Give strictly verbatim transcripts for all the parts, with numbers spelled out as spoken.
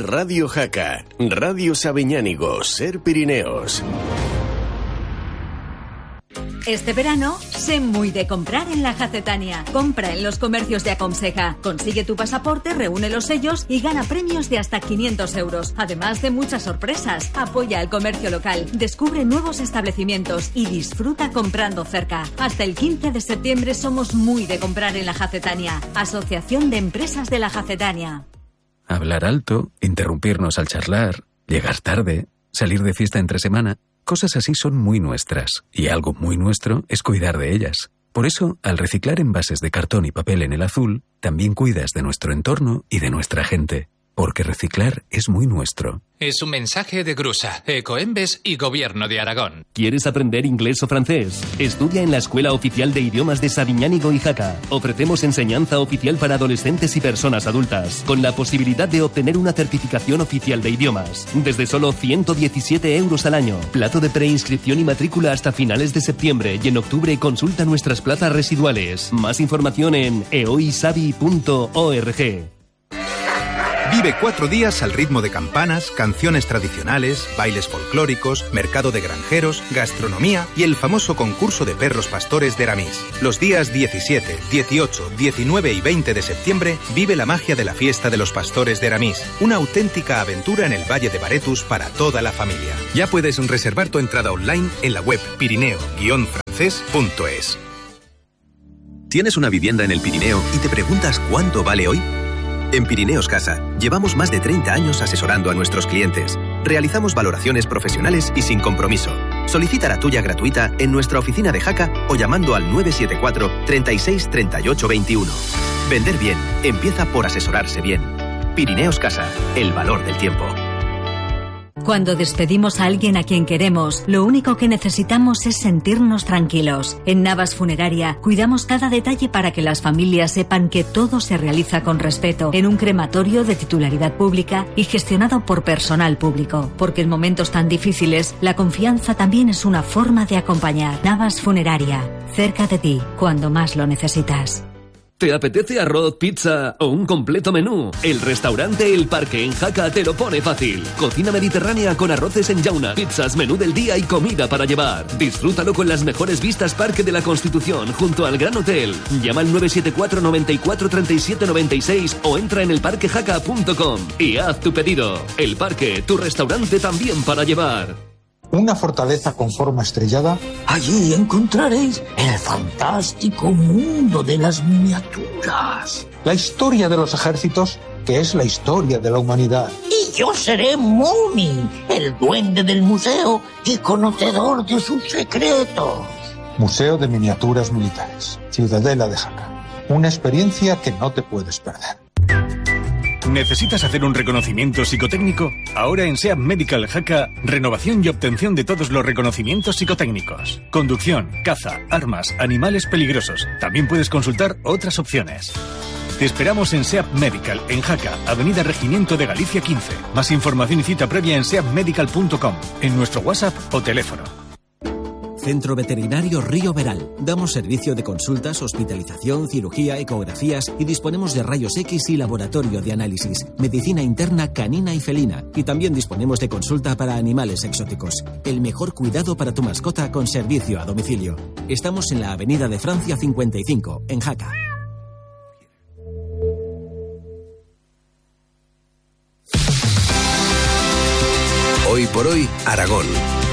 Radio Jaca, Radio Sabiñánigo, Ser Pirineos. Este verano, sé muy de comprar en la Jacetania. Compra en los comercios de Aconseja. Consigue tu pasaporte, reúne los sellos y gana premios de hasta quinientos euros. Además de muchas sorpresas. Apoya al comercio local, descubre nuevos establecimientos y disfruta comprando cerca. Hasta el quince de septiembre somos muy de comprar en la Jacetania. Asociación de Empresas de la Jacetania. Hablar alto, interrumpirnos al charlar, llegar tarde, salir de fiesta entre semana... Cosas así son muy nuestras, y algo muy nuestro es cuidar de ellas. Por eso, al reciclar envases de cartón y papel en el azul, también cuidas de nuestro entorno y de nuestra gente. Porque reciclar es muy nuestro. Es un mensaje de Grusa, Ecoembes y Gobierno de Aragón. ¿Quieres aprender inglés o francés? Estudia en la Escuela Oficial de Idiomas de Sabiñánigo y Jaca. Ofrecemos enseñanza oficial para adolescentes y personas adultas, con la posibilidad de obtener una certificación oficial de idiomas. Desde solo ciento diecisiete euros al año. Plazo de preinscripción y matrícula hasta finales de septiembre, y en octubre consulta nuestras plazas residuales. Más información en eoisabi punto org. Vive cuatro días al ritmo de campanas, canciones tradicionales, bailes folclóricos, mercado de granjeros, gastronomía y el famoso concurso de perros pastores de Eramis. Los días diecisiete, dieciocho, diecinueve y veinte de septiembre vive la magia de la fiesta de los pastores de Eramis. Una auténtica aventura en el Valle de Baretus para toda la familia. Ya puedes reservar tu entrada online en la web pirineo guion francés punto es. ¿Tienes una vivienda en el Pirineo y te preguntas cuánto vale hoy? En Pirineos Casa, llevamos más de treinta años asesorando a nuestros clientes. Realizamos valoraciones profesionales y sin compromiso. Solicita la tuya gratuita en nuestra oficina de Jaca o llamando al nueve siete cuatro, treinta y seis, treinta y ocho, veintiuno. Vender bien empieza por asesorarse bien. Pirineos Casa, el valor del tiempo. Cuando despedimos a alguien a quien queremos, lo único que necesitamos es sentirnos tranquilos. En Navas Funeraria cuidamos cada detalle para que las familias sepan que todo se realiza con respeto en un crematorio de titularidad pública y gestionado por personal público. Porque en momentos tan difíciles, la confianza también es una forma de acompañar. Navas Funeraria, cerca de ti, cuando más lo necesitas. ¿Te apetece arroz, pizza o un completo menú? El restaurante El Parque en Jaca te lo pone fácil. Cocina mediterránea con arroces en llauna, pizzas, menú del día y comida para llevar. Disfrútalo con las mejores vistas Parque de la Constitución junto al Gran Hotel. Llama al nueve siete cuatro, noventa y cuatro, treinta y siete, noventa y seis o entra en elparquejaca punto com y haz tu pedido. El Parque, tu restaurante también para llevar. Una fortaleza con forma estrellada. Allí encontraréis el fantástico mundo de las miniaturas. La historia de los ejércitos, que es la historia de la humanidad. Y yo seré Mumi, el duende del museo y conocedor de sus secretos. Museo de Miniaturas Militares, Ciudadela de Jaca. Una experiencia que no te puedes perder. ¿Necesitas hacer un reconocimiento psicotécnico? Ahora en SEAT Medical Jaca, renovación y obtención de todos los reconocimientos psicotécnicos. Conducción, caza, armas, animales peligrosos. También puedes consultar otras opciones. Te esperamos en SEAT Medical, en Jaca, Avenida Regimiento de Galicia quince. Más información y cita previa en seat medical punto com, en nuestro WhatsApp o teléfono. Centro Veterinario Río Veral. Damos servicio de consultas, hospitalización, cirugía, ecografías y disponemos de rayos X y laboratorio de análisis, medicina interna canina y felina. Y también disponemos de consulta para animales exóticos. El mejor cuidado para tu mascota con servicio a domicilio. Estamos en la Avenida de Francia cincuenta y cinco, en Jaca. Hoy por hoy, Aragón.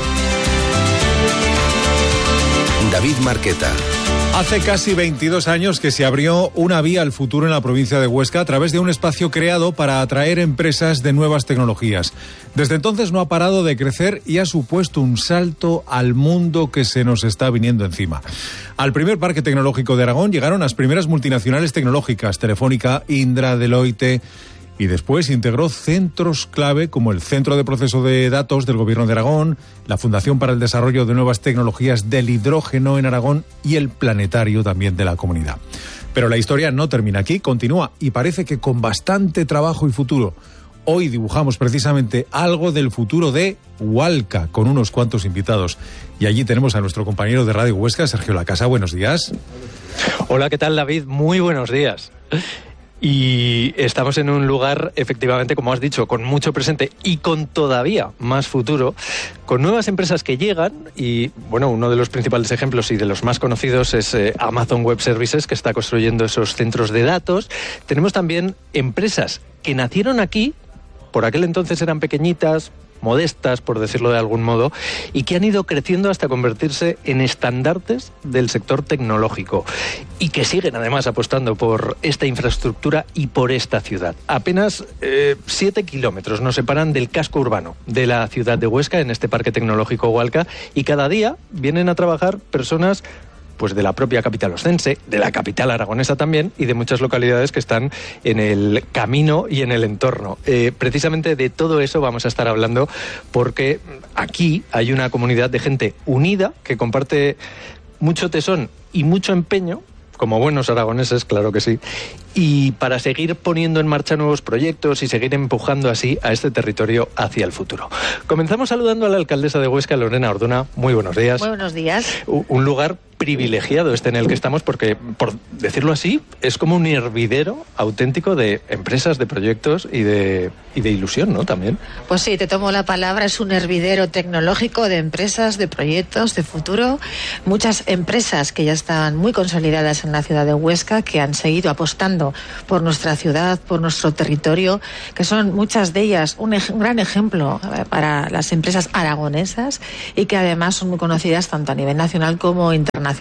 David Marqueta. Hace casi veintidós años que se abrió una vía al futuro en la provincia de Huesca a través de un espacio creado para atraer empresas de nuevas tecnologías. Desde entonces no ha parado de crecer y ha supuesto un salto al mundo que se nos está viniendo encima. Al primer parque tecnológico de Aragón llegaron las primeras multinacionales tecnológicas, Telefónica, Indra, Deloitte, y después integró centros clave como el Centro de Proceso de Datos del Gobierno de Aragón, la Fundación para el Desarrollo de Nuevas Tecnologías del Hidrógeno en Aragón y el Planetario también de la comunidad. Pero la historia no termina aquí, continúa y parece que con bastante trabajo y futuro. Hoy dibujamos precisamente algo del futuro de Hualca con unos cuantos invitados. Y allí tenemos a nuestro compañero de Radio Huesca, Sergio Lacasa. Buenos días. Hola, ¿qué tal, David? Muy buenos días. Y estamos en un lugar, efectivamente, como has dicho, con mucho presente y con todavía más futuro, con nuevas empresas que llegan y, bueno, uno de los principales ejemplos y de los más conocidos es eh, Amazon Web Services, que está construyendo esos centros de datos. Tenemos también empresas que nacieron aquí, por aquel entonces eran pequeñitas, modestas, por decirlo de algún modo, y que han ido creciendo hasta convertirse en estandartes del sector tecnológico y que siguen además apostando por esta infraestructura y por esta ciudad. Apenas eh, siete kilómetros nos separan del casco urbano de la ciudad de Huesca, en este Parque Tecnológico Hualca, y cada día vienen a trabajar personas pues de la propia capital oscense, de la capital aragonesa también y de muchas localidades que están en el camino y en el entorno. Eh, precisamente de todo eso vamos a estar hablando porque aquí hay una comunidad de gente unida que comparte mucho tesón y mucho empeño, como buenos aragoneses, claro que sí, y para seguir poniendo en marcha nuevos proyectos y seguir empujando así a este territorio hacia el futuro. Comenzamos saludando a la alcaldesa de Huesca, Lorena Orduna. Muy buenos días. Muy buenos días. Un lugar privilegiado este en el que estamos porque, por decirlo así, es como un hervidero auténtico de empresas, de proyectos y de, y de ilusión, ¿no? También. Pues sí, te tomo la palabra, es un hervidero tecnológico de empresas, de proyectos, de futuro. Muchas empresas que ya están muy consolidadas en la ciudad de Huesca, que han seguido apostando por nuestra ciudad, por nuestro territorio, que son muchas de ellas un, ej- un gran ejemplo para las empresas aragonesas y que además son muy conocidas tanto a nivel nacional como internacional.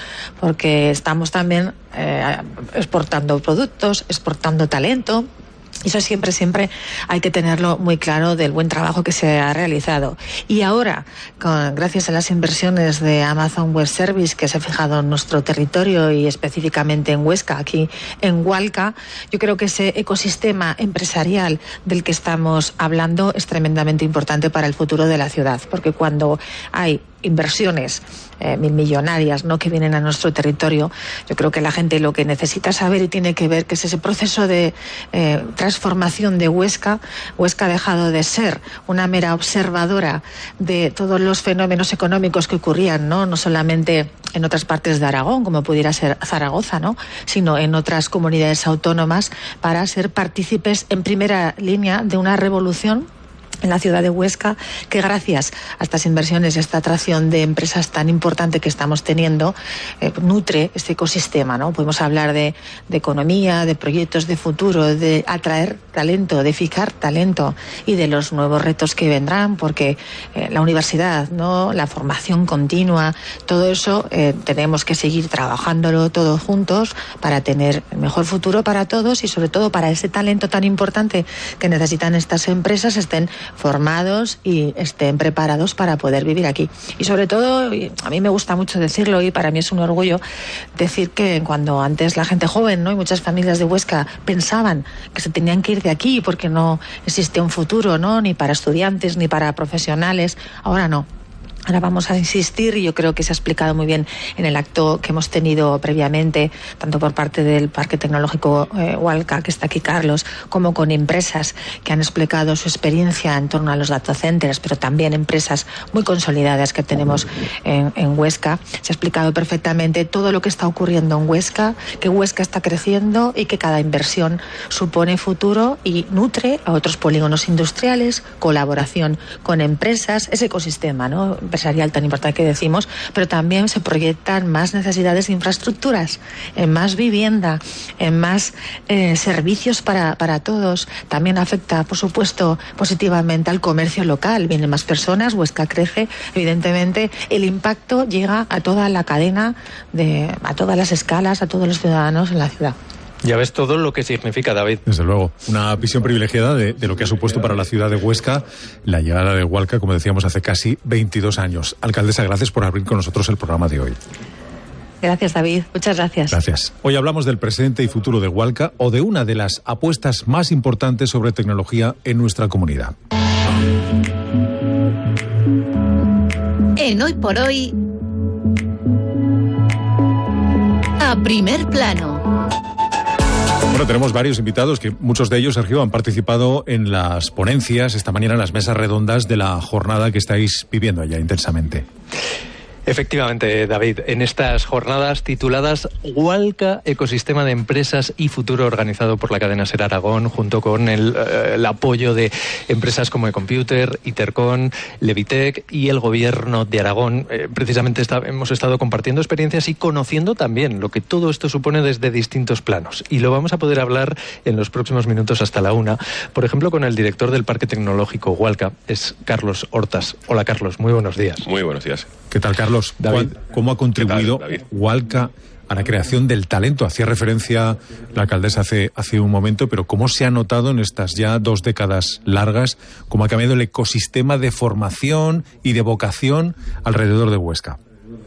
Porque estamos también eh, exportando productos, exportando talento. Eso siempre, siempre hay que tenerlo muy claro del buen trabajo que se ha realizado. Y ahora, con, gracias a las inversiones de Amazon Web Services, que se ha fijado en nuestro territorio y específicamente en Huesca, aquí en Hualca, yo creo que ese ecosistema empresarial del que estamos hablando es tremendamente importante para el futuro de la ciudad. Porque cuando hay inversiones eh, mil millonarias, ¿no?, que vienen a nuestro territorio, yo creo que la gente lo que necesita saber y tiene que ver que es ese proceso de eh, transformación de Huesca. Huesca ha dejado de ser una mera observadora de todos los fenómenos económicos que ocurrían, no, no solamente en otras partes de Aragón, como pudiera ser Zaragoza, ¿no?, sino en otras comunidades autónomas, para ser partícipes en primera línea de una revolución en la ciudad de Huesca, que gracias a estas inversiones, a esta atracción de empresas tan importante que estamos teniendo, eh, nutre este ecosistema, ¿no? Podemos hablar de, de economía, de proyectos de futuro, de atraer talento, de fijar talento y de los nuevos retos que vendrán, porque eh, la universidad, ¿no?, la formación continua, todo eso eh, tenemos que seguir trabajándolo todos juntos para tener el mejor futuro para todos y sobre todo para ese talento tan importante que necesitan estas empresas, estén formados y estén preparados para poder vivir aquí. Y sobre todo, y a mí me gusta mucho decirlo y para mí es un orgullo decir que cuando antes la gente joven, ¿no?, y muchas familias de Huesca pensaban que se tenían que ir de aquí porque no existía un futuro, ¿no?, ni para estudiantes ni para profesionales, ahora no. Ahora vamos a insistir, y yo creo que se ha explicado muy bien en el acto que hemos tenido previamente, tanto por parte del Parque Tecnológico eh, Hualca, que está aquí Carlos, como con empresas que han explicado su experiencia en torno a los data centers, pero también empresas muy consolidadas que tenemos en, en Huesca. Se ha explicado perfectamente todo lo que está ocurriendo en Huesca, que Huesca está creciendo y que cada inversión supone futuro y nutre a otros polígonos industriales, colaboración con empresas, ese ecosistema, ¿no?, empresarial tan importante que decimos, pero también se proyectan más necesidades de infraestructuras, en más vivienda, en más eh, servicios para, para todos. También afecta, por supuesto, positivamente al comercio local. Vienen más personas, Huesca crece, evidentemente el impacto llega a toda la cadena, de, a todas las escalas, a todos los ciudadanos en la ciudad. Ya ves todo lo que significa, David. Desde luego, una visión privilegiada de, de lo que ha supuesto para la ciudad de Huesca la llegada de Hualca, como decíamos, hace casi veintidós años. Alcaldesa, gracias por abrir con nosotros el programa de hoy. Gracias, David. Muchas gracias. Gracias. Hoy hablamos del presente y futuro de Hualca, o de una de las apuestas más importantes sobre tecnología en nuestra comunidad. En Hoy por Hoy, a primer plano. Bueno, tenemos varios invitados que muchos de ellos, Sergio, han participado en las ponencias esta mañana, en las mesas redondas de la jornada que estáis viviendo allá intensamente. Efectivamente, David, en estas jornadas tituladas Walca, ecosistema de empresas y futuro, organizado por la cadena SER Aragón, junto con el, eh, el apoyo de empresas como eComputer, Itercon, Levitec y el Gobierno de Aragón. Eh, precisamente está, hemos estado compartiendo experiencias y conociendo también lo que todo esto supone desde distintos planos. Y lo vamos a poder hablar en los próximos minutos hasta la una. Por ejemplo, con el director del Parque Tecnológico Walca, es Carlos Hortas. Hola, Carlos, muy buenos días. Muy buenos días. ¿Qué tal, Carlos? David, ¿cómo ha contribuido Walca a la creación del talento? Hacía referencia la alcaldesa hace, hace un momento, pero ¿cómo se ha notado en estas ya dos décadas largas, cómo ha cambiado el ecosistema de formación y de vocación alrededor de Huesca?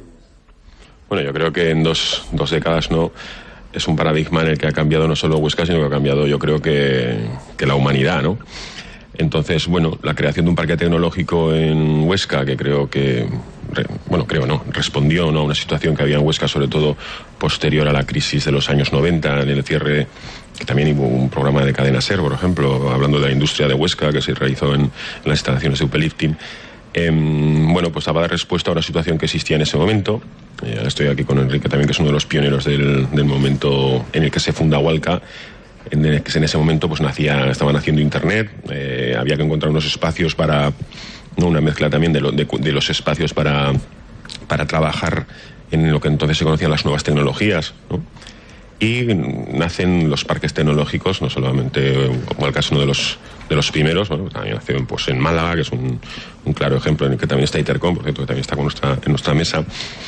Bueno, yo creo que en dos, dos décadas no es un paradigma en el que ha cambiado no solo Huesca, sino que ha cambiado, yo creo que, que la humanidad, ¿no? Entonces, bueno, la creación de un parque tecnológico en Huesca, que creo que, bueno, creo no, respondió, ¿no?, a una situación que había en Huesca, sobre todo posterior a la crisis de los años noventa, en el cierre, que también hubo un programa de cadena SER, por ejemplo, hablando de la industria de Huesca, que se realizó en, en las instalaciones de Upelifting. Eh, bueno, pues daba respuesta a una situación que existía en ese momento. Eh, estoy aquí con Enrique también, que es uno de los pioneros del, del momento en el que se funda Walca. En, el que en ese momento pues nacía, estaban haciendo internet, eh, había que encontrar unos espacios para, ¿no?, una mezcla también de, lo, de, de los espacios para, para trabajar en lo que entonces se conocían las nuevas tecnologías, ¿no? Y nacen los parques tecnológicos, no solamente Walca es uno de los de los primeros, bueno, también nació pues en Málaga, que es un, un claro ejemplo en el que también está Itercon, por cierto, que también está con nuestra, en nuestra mesa.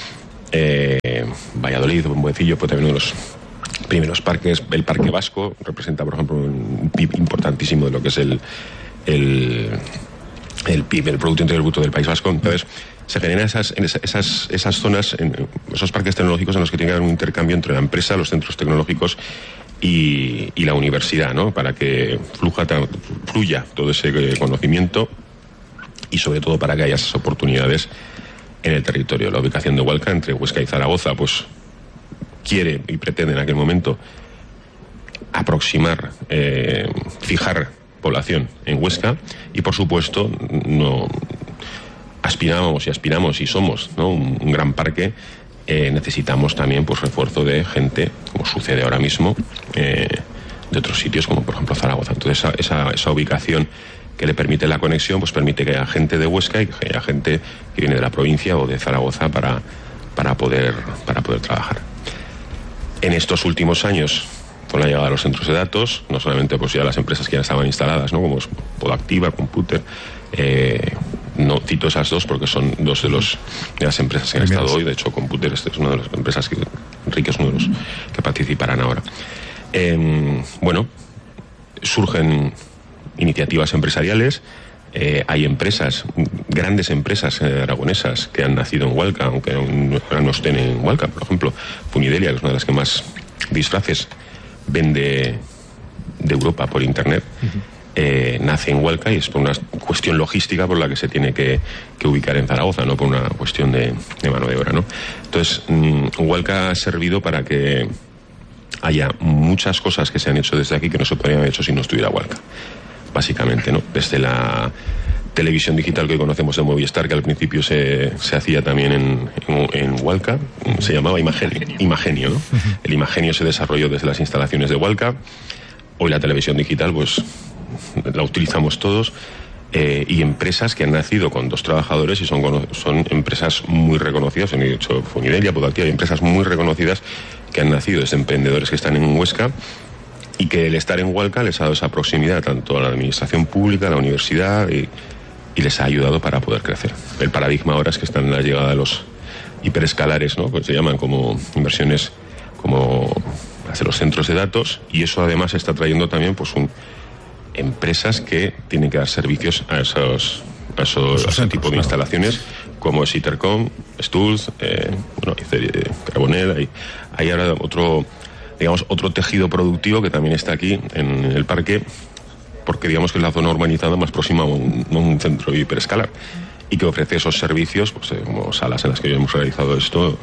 Eh, Valladolid, Buencillo, fue también uno de los primeros parques. El Parque Vasco representa, por ejemplo, un P I B importantísimo de lo que es el, el, el P I B, el Producto Interior Bruto del País Vasco. Entonces, se generan esas, esas, esas zonas, en esos parques tecnológicos en los que tiene que haber un intercambio entre la empresa, los centros tecnológicos y, y la universidad, ¿no?, para que fluja, fluya todo ese conocimiento y, sobre todo, para que haya esas oportunidades en el territorio. La ubicación de Walca entre Huesca y Zaragoza, pues quiere y pretende en aquel momento aproximar, eh, fijar población en Huesca y, por supuesto, no aspirábamos y aspiramos y somos, ¿no?, un, un gran parque. Eh, necesitamos también pues refuerzo de gente, como sucede ahora mismo, eh, de otros sitios, como por ejemplo Zaragoza. Entonces esa, esa, esa ubicación que le permite la conexión, pues permite que haya gente de Huesca y que haya gente que viene de la provincia o de Zaragoza para, para, poder, para poder trabajar. En estos últimos años, con la llegada de los centros de datos, no solamente pues ya las empresas que ya estaban instaladas, ¿no?, como es Podactiva, Computer, eh, no cito esas dos porque son dos de los de las empresas que han estado hoy. De hecho, Computer es una de las empresas que Enrique es uno de los que participarán ahora. Eh, bueno, surgen iniciativas empresariales. Eh, hay empresas, grandes empresas eh, aragonesas que han nacido en Walca, aunque ahora no estén en Walca. Por ejemplo, Funidelia, que es una de las que más disfraces vende de Europa por internet. Uh-huh. Eh, nace en Walca y es por una cuestión logística por la que se tiene que, que ubicar en Zaragoza, no por una cuestión de, de mano de obra, ¿no? Entonces, mmm, Walca ha servido para que haya muchas cosas que se han hecho desde aquí que no se podrían haber hecho si no estuviera Walca, básicamente, ¿no? Desde la televisión digital que hoy conocemos de Movistar, que al principio se, se hacía también en, en, en Walca, se llamaba Imagenio, Imagenio, ¿no? Uh-huh. El Imagenio se desarrolló desde las instalaciones de Walca. Hoy la televisión digital, pues la utilizamos todos, eh, y empresas que han nacido con dos trabajadores y son, son empresas muy reconocidas. Han hecho Funidelia, Podactiva, hay empresas muy reconocidas que han nacido desde emprendedores que están en Huesca y que el estar en Walca les ha dado esa proximidad tanto a la administración pública, a la universidad y, y les ha ayudado para poder crecer. El paradigma ahora es que están en la llegada de los hiperescalares, ¿no?, pues se llaman como inversiones como las de los centros de datos, y eso además está trayendo también pues un empresas que tienen que dar servicios a esos, a esos, a ese tipo de instalaciones, como es Itercom, Stulz, eh, bueno, Carbonell. Hay, hay ahora otro, digamos, otro tejido productivo que también está aquí en el parque, porque digamos que es la zona urbanizada más próxima a un, a un centro hiperescalar y que ofrece esos servicios, pues, eh, como salas en las que ya hemos realizado esto,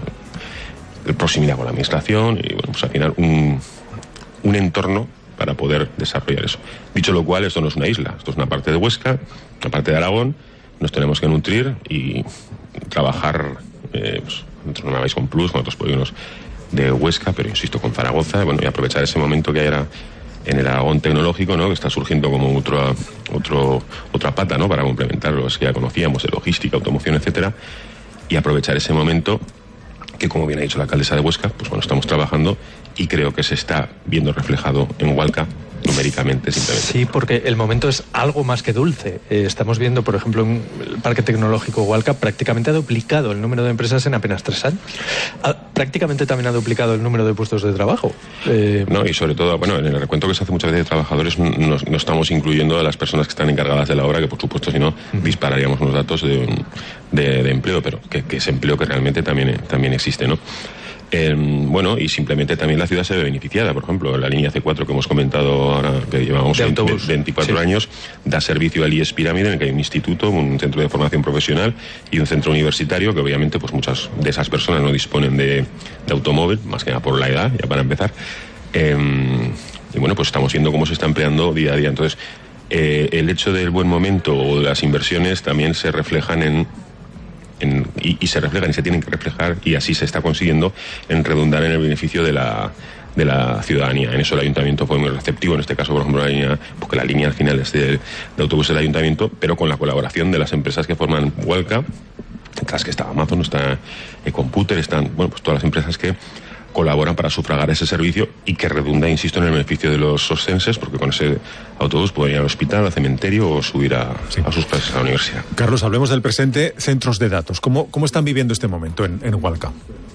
de proximidad con la administración y, bueno, pues al final un, un entorno para poder desarrollar eso. Dicho lo cual, esto no es una isla, esto es una parte de Huesca, una parte de Aragón. Nos tenemos que nutrir y trabajar eh, pues, no me habéis con Plus, con otros polígonos de Huesca, pero insisto, con Zaragoza, bueno, y aprovechar ese momento que hay ahora en el Aragón tecnológico, ¿no? Que está surgiendo como otra, otro, otra pata, ¿no? Para complementar los que ya conocíamos, de logística, automoción, etcétera, y aprovechar ese momento que, como bien ha dicho la alcaldesa de Huesca, pues bueno, estamos trabajando y creo que se está viendo reflejado en Walca numéricamente, simplemente. Sí, porque el momento es algo más que dulce. Eh, estamos viendo, por ejemplo, en el Parque Tecnológico Walca prácticamente ha duplicado el número de empresas en apenas tres años. Ha, prácticamente también ha duplicado el número de puestos de trabajo. Eh... No, y sobre todo, bueno, en el recuento que se hace muchas veces de trabajadores no, no estamos incluyendo a las personas que están encargadas de la obra, que por supuesto si no uh-huh. dispararíamos unos datos de, de, de empleo, pero que, que ese empleo que realmente también, también existe, ¿no? Eh, bueno, y simplemente también la ciudad se ve beneficiada. Por ejemplo, la línea C cuatro que hemos comentado ahora, que llevamos veinticuatro sí. años, da servicio al I E S Pirámide, en el que hay un instituto, un centro de formación profesional y un centro universitario, que obviamente pues muchas de esas personas no disponen de, de automóvil, más que nada por la edad, ya para empezar. Eh, y bueno, pues estamos viendo cómo se está empleando día a día. Entonces, eh, el hecho del buen momento o de las inversiones también se reflejan en En, y, y se reflejan y se tienen que reflejar, y así se está consiguiendo en redundar en el beneficio de la, de la ciudadanía. En eso el ayuntamiento fue muy receptivo, en este caso, por ejemplo, la línea, porque la línea al final es de, de autobús del ayuntamiento, pero con la colaboración de las empresas que forman Walca, entre las que está Amazon, está Computer, están, bueno, pues todas las empresas que colaboran para sufragar ese servicio y que redunda, insisto, en el beneficio de los oscenses, porque con ese autobús pueden ir al hospital, al cementerio o subir a, sí. a sus clases a la universidad. Carlos, hablemos del presente, centros de datos. ¿Cómo, cómo están viviendo este momento en, en Walca?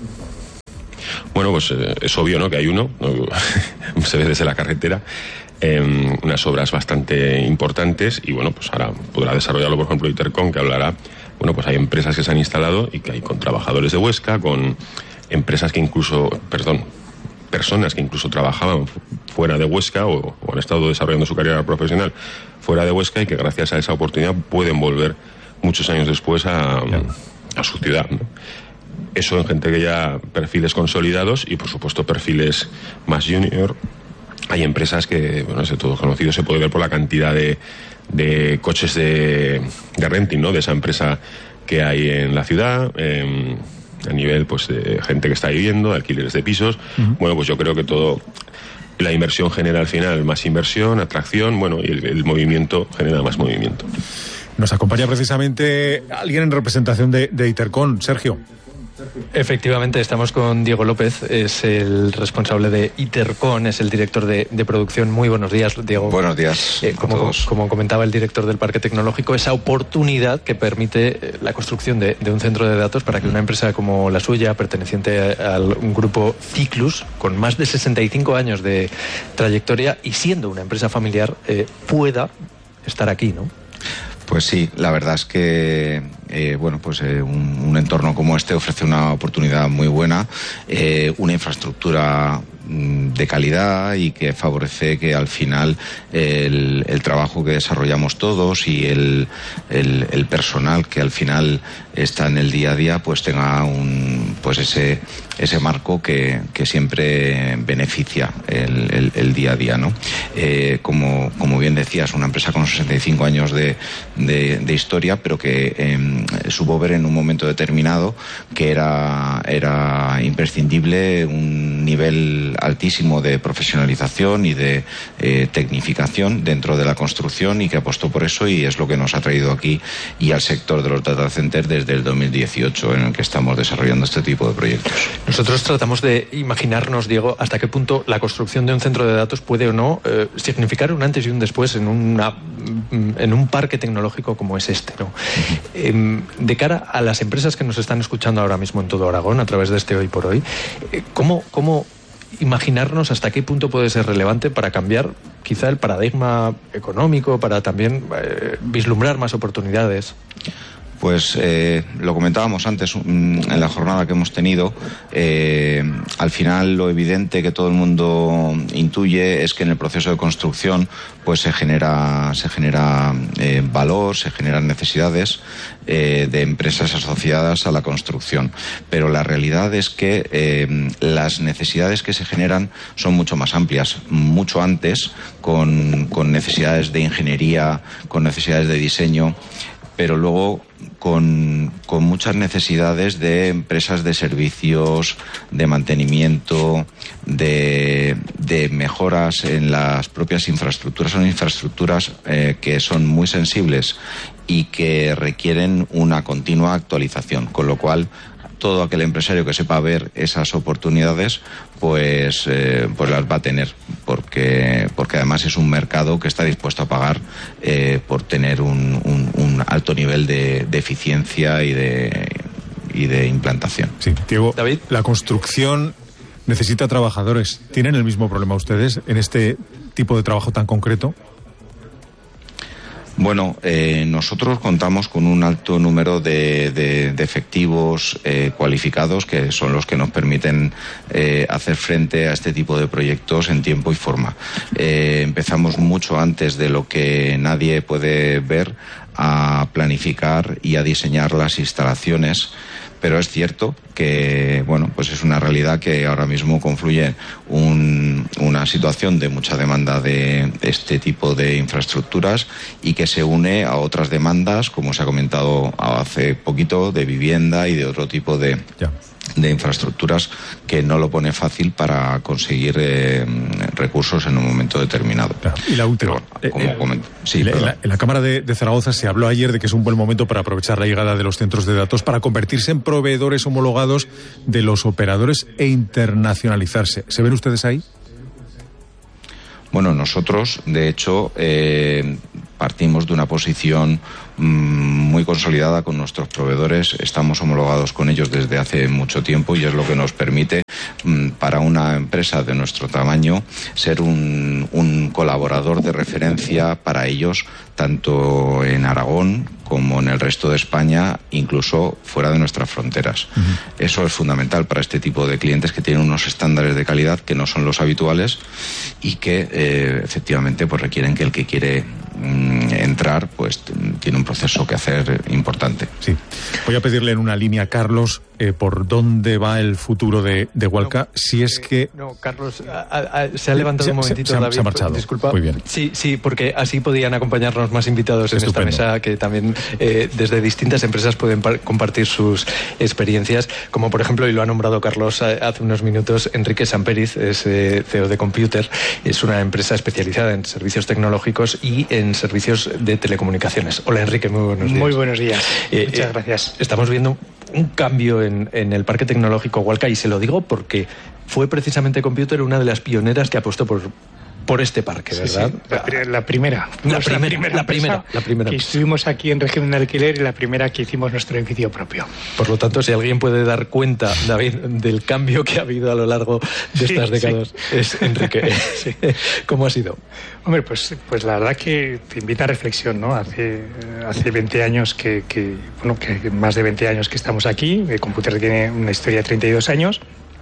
Bueno, pues eh, es obvio, ¿no?, que hay uno, ¿no? Se ve desde la carretera, eh, unas obras bastante importantes, y bueno, pues ahora podrá desarrollarlo, por ejemplo, Itercon, que hablará, bueno, pues hay empresas que se han instalado y que hay con trabajadores de Huesca, con empresas que incluso, perdón, personas que incluso trabajaban fuera de Huesca o, o han estado desarrollando su carrera profesional fuera de Huesca, y que gracias a esa oportunidad pueden volver muchos años después a, a su ciudad, ¿no? Eso en gente que ya perfiles consolidados y por supuesto perfiles más junior. Hay empresas que, bueno, es de todo conocido, se puede ver por la cantidad de, de coches de, de renting, ¿no?, de esa empresa que hay en la ciudad, eh, a nivel pues de gente que está viviendo, de alquileres de pisos. Uh-huh. Bueno, pues yo creo que todo, la inversión genera al final más inversión, atracción, bueno, y el, el movimiento genera más movimiento. Nos acompaña precisamente alguien en representación de, de Itercon, Sergio. Efectivamente, estamos con Diego López, es el responsable de Itercon, es el director de, de producción. Muy buenos días, Diego. Buenos días eh, como, a todos. Como comentaba el director del Parque Tecnológico, esa oportunidad que permite la construcción de, de un centro de datos para que una empresa como la suya, perteneciente a, a un grupo Ciclus, con más de sesenta y cinco años de trayectoria y siendo una empresa familiar, eh, pueda estar aquí, ¿no? Pues sí, la verdad es que eh, bueno, pues eh, un, un entorno como este ofrece una oportunidad muy buena, eh, una infraestructura de calidad y que favorece que al final el, el trabajo que desarrollamos todos y el, el, el personal que al final está en el día a día pues tenga un pues ese ese marco que, que siempre beneficia el, el, el día a día, ¿no? Eh, como, como bien decías, una empresa con sesenta y cinco años de, de, de historia, pero que eh, supo ver en un momento determinado que era, era imprescindible un nivel altísimo de profesionalización y de eh, tecnificación dentro de la construcción, y que apostó por eso, y es lo que nos ha traído aquí y al sector de los data centers desde el dos mil dieciocho, en el que estamos desarrollando este tipo de proyectos. Nosotros tratamos de imaginarnos, Diego, hasta qué punto la construcción de un centro de datos puede o no eh, significar un antes y un después en, una, en un parque tecnológico como es este, ¿no? Uh-huh. Eh, de cara a las empresas que nos están escuchando ahora mismo en todo Aragón, a través de este Hoy por Hoy, eh, ¿cómo, cómo imaginarnos hasta qué punto puede ser relevante para cambiar quizá el paradigma económico, para también eh, vislumbrar más oportunidades? Pues eh, lo comentábamos antes en la jornada que hemos tenido. Eh, al final, lo evidente que todo el mundo intuye es que en el proceso de construcción pues se genera se genera eh, valor, se generan necesidades eh, de empresas asociadas a la construcción. Pero la realidad es que eh, las necesidades que se generan son mucho más amplias, mucho antes, con, con necesidades de ingeniería, con necesidades de diseño. pero luego con, con muchas necesidades de empresas de servicios, de mantenimiento, de, de mejoras en las propias infraestructuras. Son infraestructuras eh, que son muy sensibles y que requieren una continua actualización, con lo cual todo aquel empresario que sepa ver esas oportunidades, pues, eh, pues las va a tener, porque, porque además es un mercado que está dispuesto a pagar eh, por tener un, un, un alto nivel de, de eficiencia y de, y de implantación. Sí, Diego, David, la construcción necesita trabajadores. ¿Tienen el mismo problema ustedes en este tipo de trabajo tan concreto? Bueno, eh, nosotros contamos con un alto número de, de, de efectivos eh, cualificados, que son los que nos permiten eh, hacer frente a este tipo de proyectos en tiempo y forma. Eh, empezamos mucho antes de lo que nadie puede ver a planificar y a diseñar las instalaciones. Pero es cierto que, bueno, pues es una realidad que ahora mismo confluye un, una situación de mucha demanda de este tipo de infraestructuras y que se une a otras demandas, como se ha comentado hace poquito, de vivienda y de otro tipo de, de infraestructuras que no lo pone fácil para conseguir eh, recursos en un momento determinado. Claro. Y la última. Pero, como eh, comento, sí, en, la, en la Cámara de, de Zaragoza se habló ayer de que es un buen momento para aprovechar la llegada de los centros de datos para convertirse en proveedores homologados de los operadores e internacionalizarse. ¿Se ven ustedes ahí? Bueno, nosotros, de hecho, eh, partimos de una posición mmm, muy consolidada con nuestros proveedores. Estamos homologados con ellos desde hace mucho tiempo y es lo que nos permite, mmm, para una empresa de nuestro tamaño, ser un, un colaborador de referencia para ellos, tanto en Aragón como en el resto de España, incluso fuera de nuestras fronteras. Uh-huh. Eso es fundamental para este tipo de clientes que tienen unos estándares de calidad que no son los habituales y que eh, efectivamente pues requieren que el que quiere mm, entrar pues t- tiene un proceso que hacer importante. Sí. Voy a pedirle en una línea a Carlos eh, por dónde va el futuro de, de Walca, no, si es eh, que... No, Carlos, a, a, se ha levantado se, un momentito, se, se, David. Se ha marchado. Disculpa. Muy bien. Sí, sí, porque así podían acompañarnos más invitados en Estupendo. Esta mesa que también eh, desde distintas empresas pueden par- compartir sus experiencias, como por ejemplo, y lo ha nombrado Carlos hace unos minutos, Enrique Samperiz, es eh, C E O de Computer, es una empresa especializada en servicios tecnológicos y en servicios de telecomunicaciones. Hola Enrique, muy buenos días. Muy buenos días, eh, muchas eh, gracias. Estamos viendo un cambio en, en el parque tecnológico Walca y se lo digo porque fue precisamente Computer una de las pioneras que apostó por por este parque, ¿verdad? Sí, sí. La, la primera. La, primera, la primera, la primera, la primera. Que estuvimos aquí en régimen de alquiler y la primera que hicimos nuestro edificio propio. Por lo tanto, si alguien puede dar cuenta, David, del cambio que ha habido a lo largo de estas sí, décadas, sí. es Enrique. Sí. ¿Cómo ha sido? Hombre, pues, pues la verdad que te invita a reflexión, ¿no? Hace, hace veinte años que, que, bueno, que más de veinte años que estamos aquí. El Computer tiene una historia de treinta y dos años.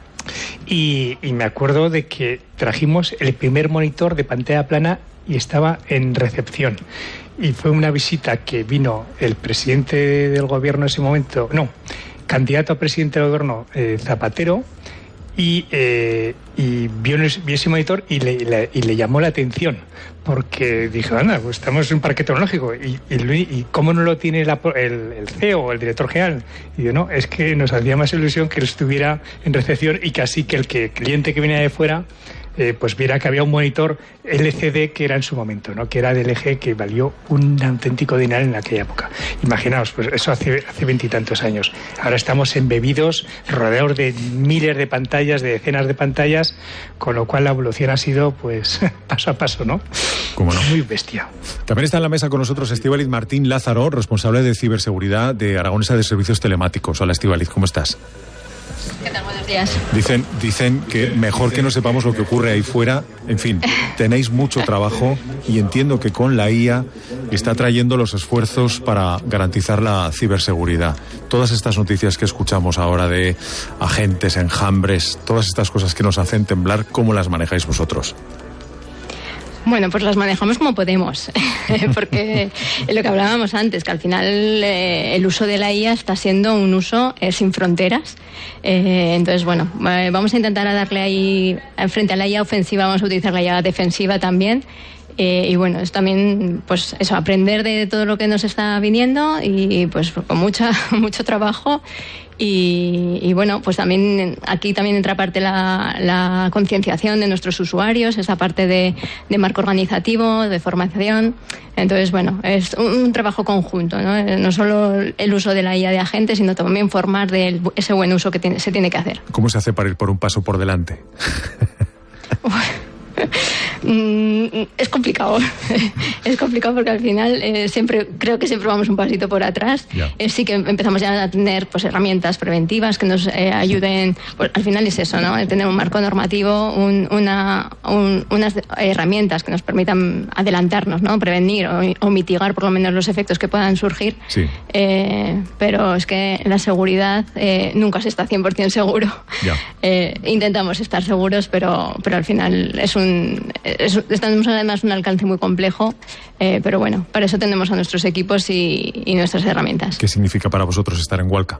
Y, y me acuerdo de que trajimos el primer monitor de pantalla plana y estaba en recepción. Y fue una visita que vino el presidente del gobierno en ese momento, no, candidato a presidente del gobierno, eh, Zapatero, y, eh, y vio, vio ese monitor y le, le, y le llamó la atención, porque dijo, anda, pues estamos en un parque tecnológico, y, y, y ¿cómo no lo tiene la, el, el C E O o el director general? Y yo, no, es que nos hacía más ilusión que él estuviera en recepción y que así que el que, cliente que venía de fuera eh, pues viera que había un monitor L C D que era en su momento, ¿no? Que era de L G, que valió un auténtico dinero en aquella época. Imaginaos, pues eso hace hace veintitantos años. Ahora estamos embebidos, rodeados de miles de pantallas, de decenas de pantallas, con lo cual la evolución ha sido, pues, paso a paso, ¿no? ¿Cómo no? Muy bestia. También está en la mesa con nosotros Estíbaliz Martín Lázaro, responsable de ciberseguridad de Aragonesa de Servicios Telemáticos. Hola Estíbaliz, ¿cómo estás? ¿Qué tal? Buenos días. Dicen, dicen que mejor que no sepamos lo que ocurre ahí fuera. En fin, tenéis mucho trabajo y entiendo que con la I A está trayendo los esfuerzos para garantizar la ciberseguridad. Todas estas noticias que escuchamos ahora de agentes, enjambres, todas estas cosas que nos hacen temblar, ¿cómo las manejáis vosotros? Bueno, pues las manejamos como podemos, porque lo que hablábamos antes, que al final eh, el uso de la I A está siendo un uso eh, sin fronteras. Eh, entonces, bueno, eh, vamos a intentar a darle ahí, frente a la I A ofensiva, vamos a utilizar la I A defensiva también. Eh, y bueno, es también pues eso, aprender de todo lo que nos está viniendo y pues con mucha, mucho trabajo. Y, y bueno, pues también aquí también entra parte la, la concienciación de nuestros usuarios, esa parte de, de marco organizativo, de formación. Entonces, bueno, es un, un trabajo conjunto, ¿no? No solo el uso de la I A de agentes, sino también formar de ese buen uso que tiene, se tiene que hacer. ¿Cómo se hace para ir por un paso por delante? Es complicado, es complicado porque al final eh, siempre creo que siempre vamos un pasito por atrás. Eh, sí que empezamos ya a tener pues herramientas preventivas que nos eh, ayuden. Pues, al final es eso, ¿no? El tener un marco normativo, un, una, un, unas herramientas que nos permitan adelantarnos, ¿no? Prevenir o, o mitigar por lo menos los efectos que puedan surgir. Sí. Eh, pero es que la seguridad eh, nunca se está cien por ciento seguro. Eh, intentamos estar seguros, pero, pero al final es un Es, tenemos además un alcance muy complejo, eh, pero bueno, para eso tenemos a nuestros equipos y, y nuestras herramientas. ¿Qué significa para vosotros estar en Walca?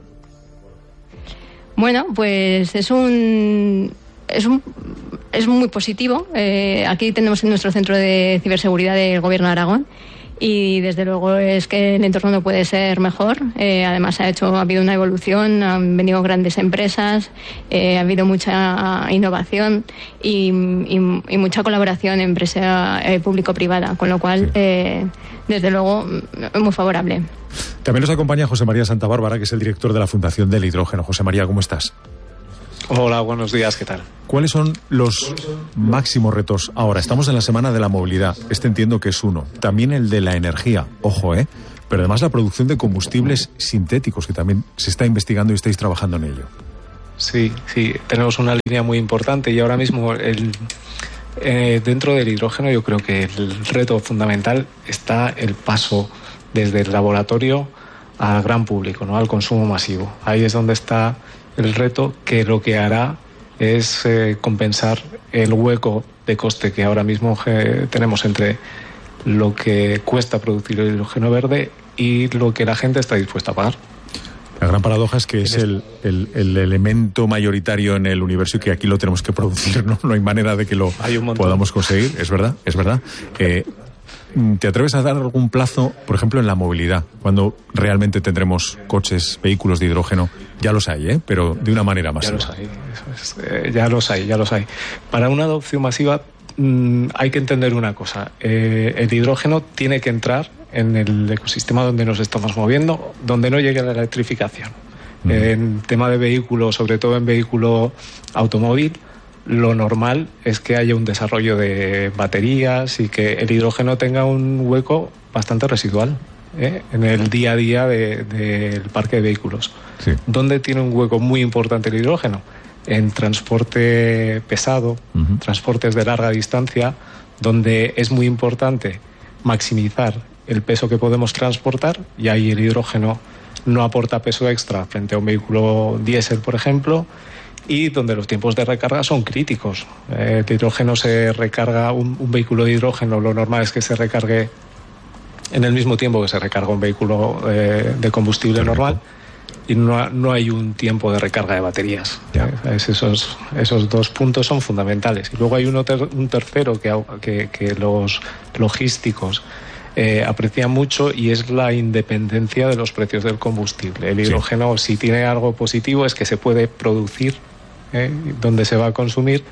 Bueno, pues es un es un es muy positivo. Eh, aquí tenemos nuestro centro de ciberseguridad del Gobierno de Aragón. Y desde luego es que el entorno no puede ser mejor. Eh, además ha hecho, ha habido una evolución, han venido grandes empresas, eh, ha habido mucha innovación y, y, y mucha colaboración empresa eh, público-privada, con lo cual, eh, desde luego, muy favorable. También nos acompaña José María Santa Bárbara, que es el director de la Fundación del Hidrógeno. José María, ¿cómo estás? Hola, buenos días, ¿qué tal? ¿Cuáles son los máximos retos ahora? Estamos en la Semana de la Movilidad, este entiendo que es uno. También el de la energía, ojo, ¿eh? Pero además la producción de combustibles sintéticos, que también se está investigando y estáis trabajando en ello. Sí, sí, tenemos una línea muy importante y ahora mismo el, eh, dentro del hidrógeno yo creo que el reto fundamental está el paso desde el laboratorio al gran público, ¿no? Al consumo masivo. Ahí es donde está el reto, que lo que hará es eh, compensar el hueco de coste que ahora mismo eh, tenemos entre lo que cuesta producir el hidrógeno verde y lo que la gente está dispuesta a pagar. La gran paradoja es que es el, el, el elemento mayoritario en el universo y que aquí lo tenemos que producir, ¿no? No hay manera de que lo podamos conseguir, es verdad, es verdad. Eh, ¿Te atreves a dar algún plazo, por ejemplo, en la movilidad, cuando realmente tendremos coches, vehículos de hidrógeno? Ya los hay, ¿eh? Pero de una manera masiva. Ya los hay, eso es, eh, ya los hay, ya los hay. Para una adopción masiva mmm, hay que entender una cosa. Eh, el hidrógeno tiene que entrar en el ecosistema donde nos estamos moviendo, donde no llegue la electrificación. Mm. En tema de vehículos, sobre todo en vehículo automóvil, lo normal es que haya un desarrollo de baterías y que el hidrógeno tenga un hueco bastante residual, ¿eh? En el día a día de, del parque de vehículos. Sí. ¿Dónde tiene un hueco muy importante el hidrógeno? En transporte pesado, uh-huh. transportes de larga distancia, donde es muy importante maximizar el peso que podemos transportar, y ahí el hidrógeno no aporta peso extra frente a un vehículo diésel, por ejemplo, y donde los tiempos de recarga son críticos. Eh, el hidrógeno se recarga, un, un vehículo de hidrógeno, lo normal es que se recargue en el mismo tiempo que se recarga un vehículo eh, de combustible normal, y no, no hay un tiempo de recarga de baterías. Eh, esos, esos dos puntos son fundamentales. Y luego hay uno ter, un tercero que, que, que los logísticos Eh, aprecia mucho, y es la independencia de los precios del combustible. El hidrógeno, sí. Si tiene algo positivo, es que se puede producir eh, donde se va a consumir,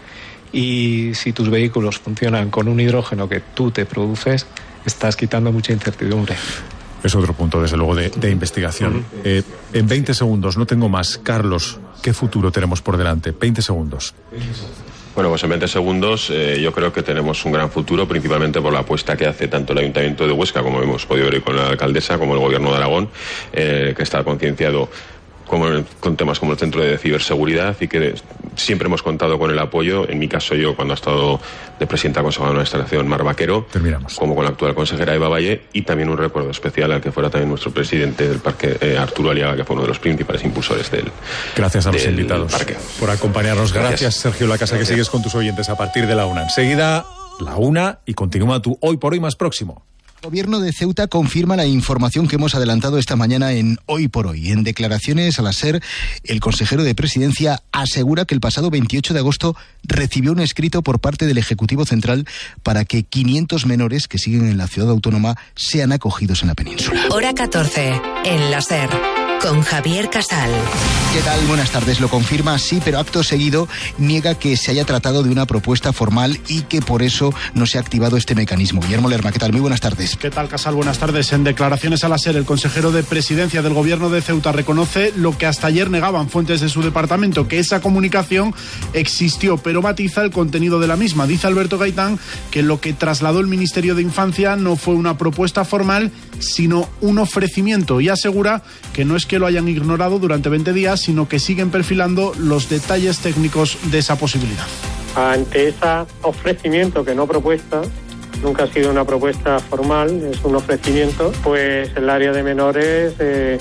y si tus vehículos funcionan con un hidrógeno que tú te produces, estás quitando mucha incertidumbre. Es otro punto, desde luego, de, de investigación. Uh-huh. eh, en veinte segundos, no tengo más. Carlos, ¿qué futuro tenemos por delante? veinte segundos. Bueno, pues en veinte segundos eh, yo creo que tenemos un gran futuro, principalmente por la apuesta que hace tanto el Ayuntamiento de Huesca, como hemos podido ver con la alcaldesa, como el Gobierno de Aragón, eh, que está concienciado como con temas como el Centro de Ciberseguridad, y que siempre hemos contado con el apoyo, en mi caso yo, cuando ha estado de presidenta consejera de la instalación, Mar Vaquero, Terminamos. como con la actual consejera Eva Valle, y también un recuerdo especial al que fuera también nuestro presidente del parque, eh, Arturo Aliaga, que fue uno de los principales impulsores del Gracias a los del invitados parque. por acompañarnos. Gracias, Gracias Sergio Lacasa, que sigues con tus oyentes a partir de la una. Enseguida, la una, y continúa tu Hoy por Hoy más próximo. El Gobierno de Ceuta confirma la información que hemos adelantado esta mañana en Hoy por Hoy. En declaraciones a la SER, el consejero de Presidencia asegura que el pasado veintiocho de agosto recibió un escrito por parte del Ejecutivo Central para que quinientos menores que siguen en la ciudad autónoma sean acogidos en la península. Hora catorce, en la SER, con Javier Casal. ¿Qué tal? Buenas tardes. Lo confirma, sí, pero acto seguido niega que se haya tratado de una propuesta formal y que por eso no se ha activado este mecanismo. Guillermo Lerma, ¿qué tal? Muy buenas tardes. ¿Qué tal, Casal? Buenas tardes. En declaraciones a la SER, el consejero de Presidencia del Gobierno de Ceuta reconoce lo que hasta ayer negaban fuentes de su departamento, que esa comunicación existió, pero matiza el contenido de la misma. Dice Alberto Gaitán que lo que trasladó el Ministerio de Infancia no fue una propuesta formal, sino un ofrecimiento, y asegura que no es que lo hayan ignorado durante veinte días, sino que siguen perfilando los detalles técnicos de esa posibilidad. Ante ese ofrecimiento, que no propuesta, nunca ha sido una propuesta formal, es un ofrecimiento, pues el área de menores eh,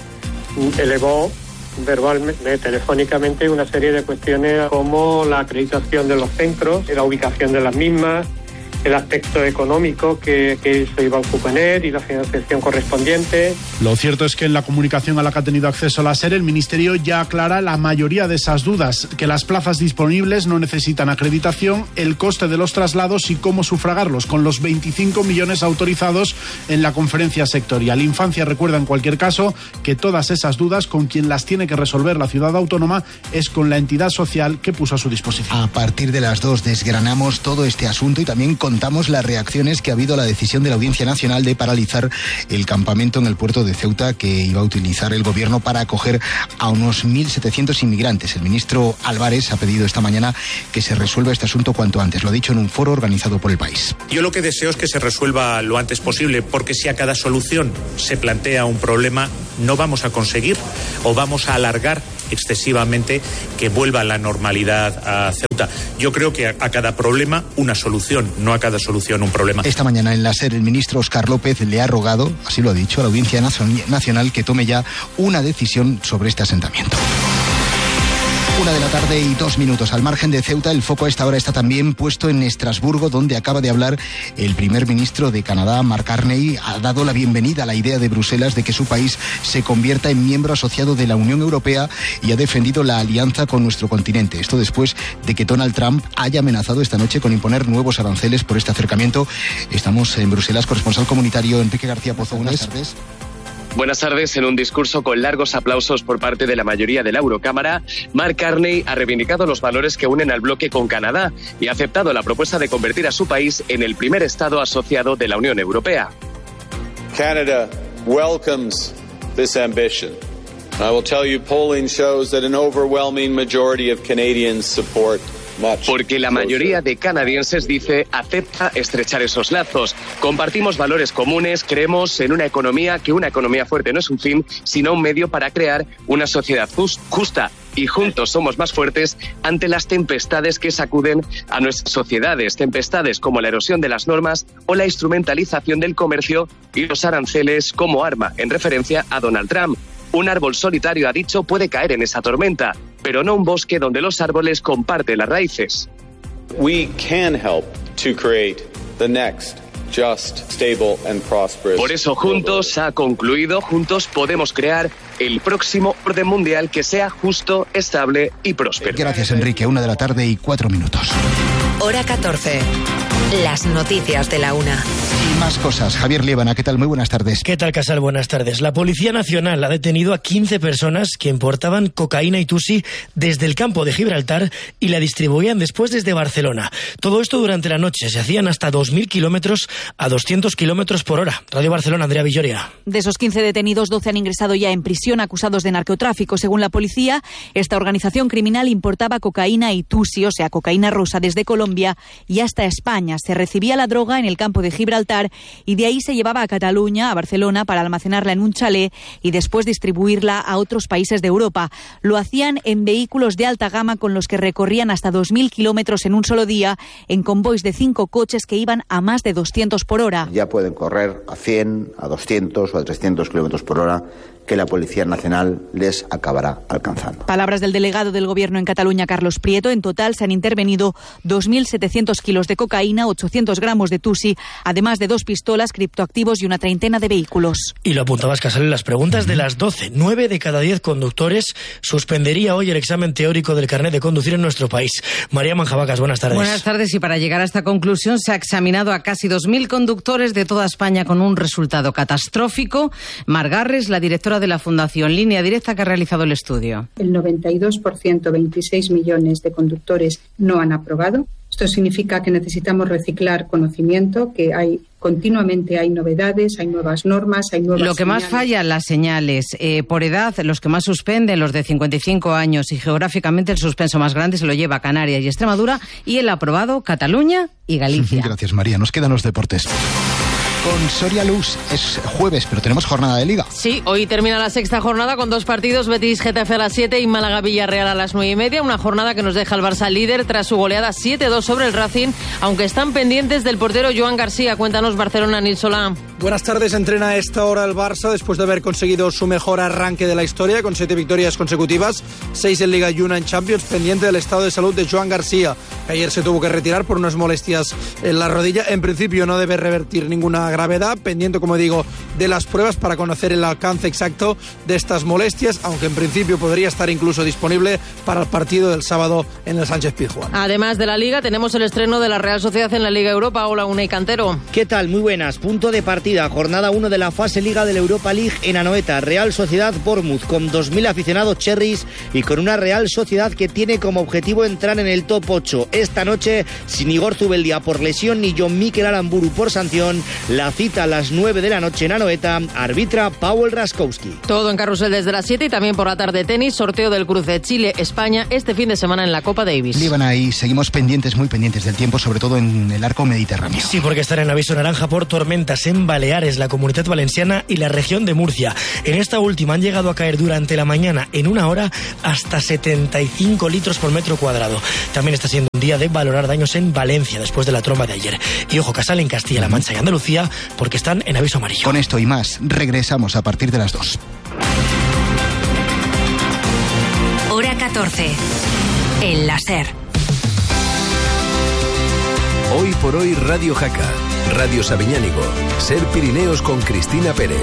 elevó verbalmente, telefónicamente, una serie de cuestiones como la acreditación de los centros, la ubicación de las mismas, el aspecto económico que, que eso iba a suponer y la financiación correspondiente. Lo cierto es que en la comunicación a la que ha tenido acceso la SER, el Ministerio ya aclara la mayoría de esas dudas, que las plazas disponibles no necesitan acreditación, el coste de los traslados y cómo sufragarlos, con los veinticinco millones autorizados en la conferencia sectorial. Infancia recuerda en cualquier caso que todas esas dudas, con quien las tiene que resolver la ciudad autónoma, es con la entidad social que puso a su disposición. A partir de las dos desgranamos todo este asunto y también contamos las reacciones que ha habido a la decisión de la Audiencia Nacional de paralizar el campamento en el puerto de Ceuta que iba a utilizar el gobierno para acoger a unos mil setecientos inmigrantes. El ministro Álvarez ha pedido esta mañana que se resuelva este asunto cuanto antes. Lo ha dicho en un foro organizado por El País. Yo lo que deseo es que se resuelva lo antes posible, porque si a cada solución se plantea un problema, no vamos a conseguir o vamos a alargar excesivamente que vuelva a la normalidad a Ceuta. Yo creo que a cada problema una solución, no a cada solución un problema. Esta mañana en la SER el ministro Óscar López le ha rogado, así lo ha dicho, a la Audiencia Nacional que tome ya una decisión sobre este asentamiento. Una de la tarde y dos minutos. Al margen de Ceuta, el foco a esta hora está también puesto en Estrasburgo, donde acaba de hablar el primer ministro de Canadá, Mark Carney. Ha dado la bienvenida a la idea de Bruselas de que su país se convierta en miembro asociado de la Unión Europea y ha defendido la alianza con nuestro continente. Esto después de que Donald Trump haya amenazado esta noche con imponer nuevos aranceles por este acercamiento. Estamos en Bruselas, corresponsal comunitario Enrique García Pozo. Buenas tardes. Buenas tardes. En un discurso con largos aplausos por parte de la mayoría de la Eurocámara, Mark Carney ha reivindicado los valores que unen al bloque con Canadá y ha aceptado la propuesta de convertir a su país en el primer Estado asociado de la Unión Europea. Canada welcomes this ambition. I will tell you, polling shows that an overwhelming majority of Canadians support. Porque la mayoría de canadienses, dice, acepta estrechar esos lazos. Compartimos valores comunes, creemos en una economía, que una economía fuerte no es un fin, sino un medio para crear una sociedad just, justa. Y juntos somos más fuertes ante las tempestades que sacuden a nuestras sociedades. Tempestades como la erosión de las normas o la instrumentalización del comercio y los aranceles como arma, en referencia a Donald Trump. Un árbol solitario, ha dicho, puede caer en esa tormenta, pero no un bosque donde los árboles comparten las raíces. We can help to create the next just, stable and prosperous. Por eso juntos, ha concluido, juntos podemos crear el próximo orden mundial que sea justo, estable y próspero. Gracias, Enrique. Una de la tarde y cuatro minutos. Hora catorce. Las noticias de la una. Y más cosas. Javier Liébana, ¿qué tal? Muy buenas tardes. ¿Qué tal, Casal? Buenas tardes. La Policía Nacional ha detenido a quince personas que importaban cocaína y tusi desde el campo de Gibraltar y la distribuían después desde Barcelona. Todo esto durante la noche. Se hacían hasta dos mil kilómetros a doscientos kilómetros por hora. Radio Barcelona, Andrea Villoria. De esos quince detenidos, doce han ingresado ya en prisión acusados de narcotráfico. Según la policía, esta organización criminal importaba cocaína y tusi, o sea, cocaína rosa, desde Colombia y hasta España. Se recibía la droga en el campo de Gibraltar y de ahí se llevaba a Cataluña, a Barcelona, para almacenarla en un chalet y después distribuirla a otros países de Europa. Lo hacían en vehículos de alta gama con los que recorrían hasta dos mil kilómetros en un solo día, en convoys de cinco coches que iban a más de doscientos por hora. Ya pueden correr a cien, a doscientos o a trescientos kilómetros por hora, que la Policía Nacional les acabará alcanzando. Palabras del delegado del Gobierno en Cataluña, Carlos Prieto. En total se han intervenido dos mil setecientos kilos de cocaína, ochocientos gramos de tusi, además de dos pistolas, criptoactivos y una treintena de vehículos. Y lo apuntabas, Casal, en las preguntas de las doce. Nueve de cada diez conductores suspendería hoy el examen teórico del carnet de conducir en nuestro país. María Manjabacas, buenas tardes. Buenas tardes, y para llegar a esta conclusión se ha examinado a casi dos mil conductores de toda España con un resultado catastrófico. Mar Garres, la directora de la Fundación Línea Directa, que ha realizado el estudio. El noventa y dos por ciento, veintiséis millones de conductores no han aprobado. Esto significa que necesitamos reciclar conocimiento, que hay continuamente hay novedades, hay nuevas normas, hay nuevas Lo que señales. más falla, las señales. Eh, por edad, los que más suspenden, los de cincuenta y cinco años, y geográficamente el suspenso más grande se lo lleva Canarias y Extremadura, y el aprobado Cataluña y Galicia. Gracias, María. Nos quedan los deportes. Con Soria Luz es jueves, pero tenemos jornada de Liga. Sí, hoy termina la sexta jornada con dos partidos, Betis Getafe a las siete y Málaga Villarreal a las nueve y media. Una jornada que nos deja al Barça líder tras su goleada siete dos sobre el Racing, aunque están pendientes del portero Joan García. Cuéntanos, Barcelona, Nil Solá. Buenas tardes. Entrena a esta hora el Barça después de haber conseguido su mejor arranque de la historia con siete victorias consecutivas, seis en Liga y una en Champions, pendiente del estado de salud de Joan García, que ayer se tuvo que retirar por unas molestias en la rodilla. En principio no debe revertir ninguna gravedad, pendiente, como digo, de las pruebas para conocer el alcance exacto de estas molestias, aunque en principio podría estar incluso disponible para el partido del sábado en el Sánchez Pizjuán. Además de la Liga, tenemos el estreno de la Real Sociedad en la Liga Europa. Hola, Unai Cantero. ¿Qué tal? Muy buenas. Punto de partida, jornada uno de la fase Liga de la Europa League en Anoeta. Real Sociedad Bournemouth con dos mil aficionados cherries y con una Real Sociedad que tiene como objetivo entrar en el top ocho. Esta noche, sin Igor Zubeldia por lesión ni John Mikel Aramburu por sanción, la cita a las nueve de la noche en Anoeta, arbitra Paweł Raskowski. Todo en carrusel desde las siete y también por la tarde tenis, sorteo del cruce Chile-España este fin de semana en la Copa Davis. Líbana, y seguimos pendientes, muy pendientes del tiempo, sobre todo en el arco mediterráneo. Sí, porque están en aviso naranja por tormentas en Baleares, la Comunidad Valenciana y la región de Murcia. En esta última han llegado a caer durante la mañana, en una hora, hasta setenta y cinco litros por metro cuadrado. También está siendo un día de valorar daños en Valencia después de la tromba de ayer. Y ojo, Casal, en Castilla-La Mancha y Andalucía, porque están en aviso amarillo. Con esto y más, regresamos a partir de las dos. Hora catorce. El láser. Hoy por hoy Radio Jaca, Radio Sabiñánigo, Ser Pirineos con Cristina Pérez.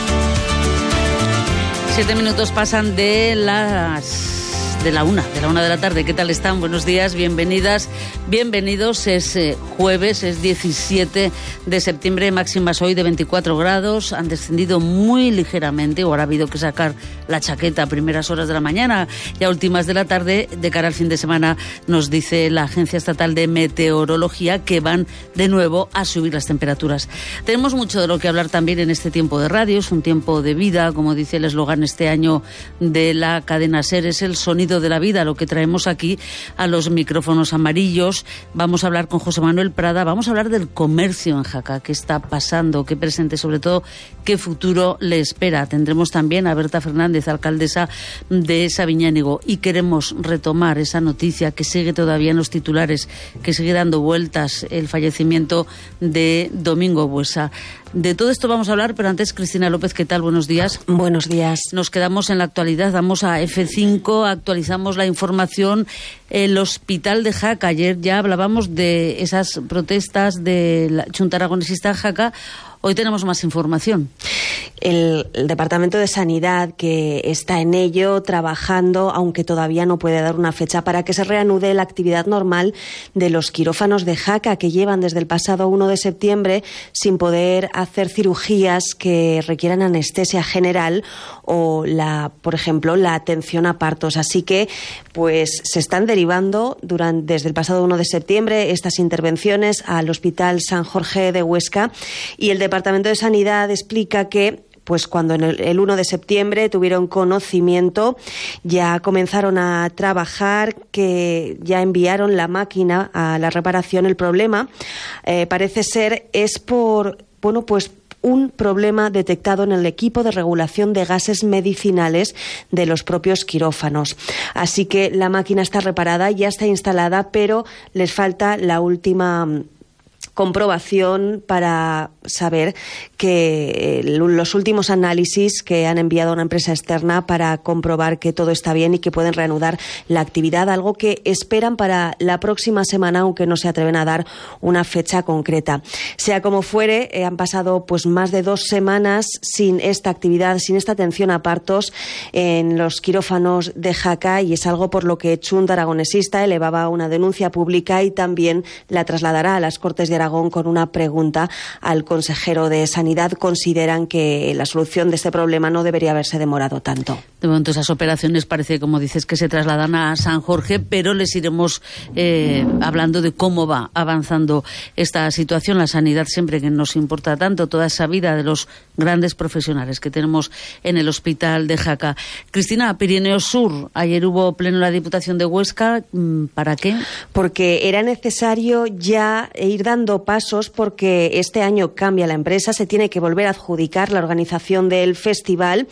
Siete minutos pasan de las... de la una, de la una de la tarde. ¿Qué tal están? Buenos días, bienvenidas, bienvenidos. Es eh, jueves, es diecisiete de septiembre, máximas hoy de veinticuatro grados, han descendido muy ligeramente, o habrá habido que sacar la chaqueta a primeras horas de la mañana y a últimas de la tarde. De cara al fin de semana, nos dice la Agencia Estatal de Meteorología que van de nuevo a subir las temperaturas. Tenemos mucho de lo que hablar también en este tiempo de radio, es un tiempo de vida, como dice el eslogan este año de la cadena SER, es el sonido de la vida, lo que traemos aquí a los micrófonos amarillos. Vamos a hablar con José Manuel Prada, vamos a hablar del comercio en Jaca, qué está pasando, qué presente, sobre todo qué futuro le espera. Tendremos también a Berta Fernández, alcaldesa de Sabiñánigo, y queremos retomar esa noticia que sigue todavía en los titulares, que sigue dando vueltas, el fallecimiento de Domingo Buesa. De todo esto vamos a hablar, pero antes, Cristina López, ¿qué tal? Buenos días. Buenos días. Nos quedamos en la actualidad, vamos a F cinco, actualizamos la información. El hospital de Jaca, ayer ya hablábamos de esas protestas de la Junta Aragonesista Jaca. Hoy tenemos más información. El, el Departamento de Sanidad, que está en ello, trabajando, aunque todavía no puede dar una fecha para que se reanude la actividad normal de los quirófanos de Jaca, que llevan desde el pasado uno de septiembre sin poder hacer cirugías que requieran anestesia general o, la, por ejemplo, la atención a partos. Así que pues se están derivando durante, desde el pasado uno de septiembre estas intervenciones al Hospital San Jorge de Huesca, y el Departamento de Sanidad explica que pues cuando en el, el uno de septiembre tuvieron conocimiento, ya comenzaron a trabajar, que ya enviaron la máquina a la reparación. El problema, eh, parece ser, es por, bueno, pues un problema detectado en el equipo de regulación de gases medicinales de los propios quirófanos. Así que la máquina está reparada, ya está instalada, pero les falta la última comprobación para saber que los últimos análisis que han enviado a una empresa externa para comprobar que todo está bien y que pueden reanudar la actividad, algo que esperan para la próxima semana, aunque no se atreven a dar una fecha concreta. Sea como fuere, eh, han pasado pues más de dos semanas sin esta actividad, sin esta atención a partos en los quirófanos de Jaca, y es algo por lo que Chunta Aragonesista elevaba una denuncia pública y también la trasladará a las Cortes de Aragón con una pregunta al consejero de Sanidad. Consideran que la solución de este problema no debería haberse demorado tanto. De momento esas operaciones parece, como dices, que se trasladan a San Jorge, pero les iremos eh, hablando de cómo va avanzando esta situación. La sanidad siempre que nos importa tanto, toda esa vida de los grandes profesionales que tenemos en el hospital de Jaca. Cristina, Pirineos Sur, ayer hubo pleno en la Diputación de Huesca. ¿Para qué? Porque era necesario ya ir dando pasos, porque este año cambia la empresa, se tiene que volver a adjudicar la organización del festival,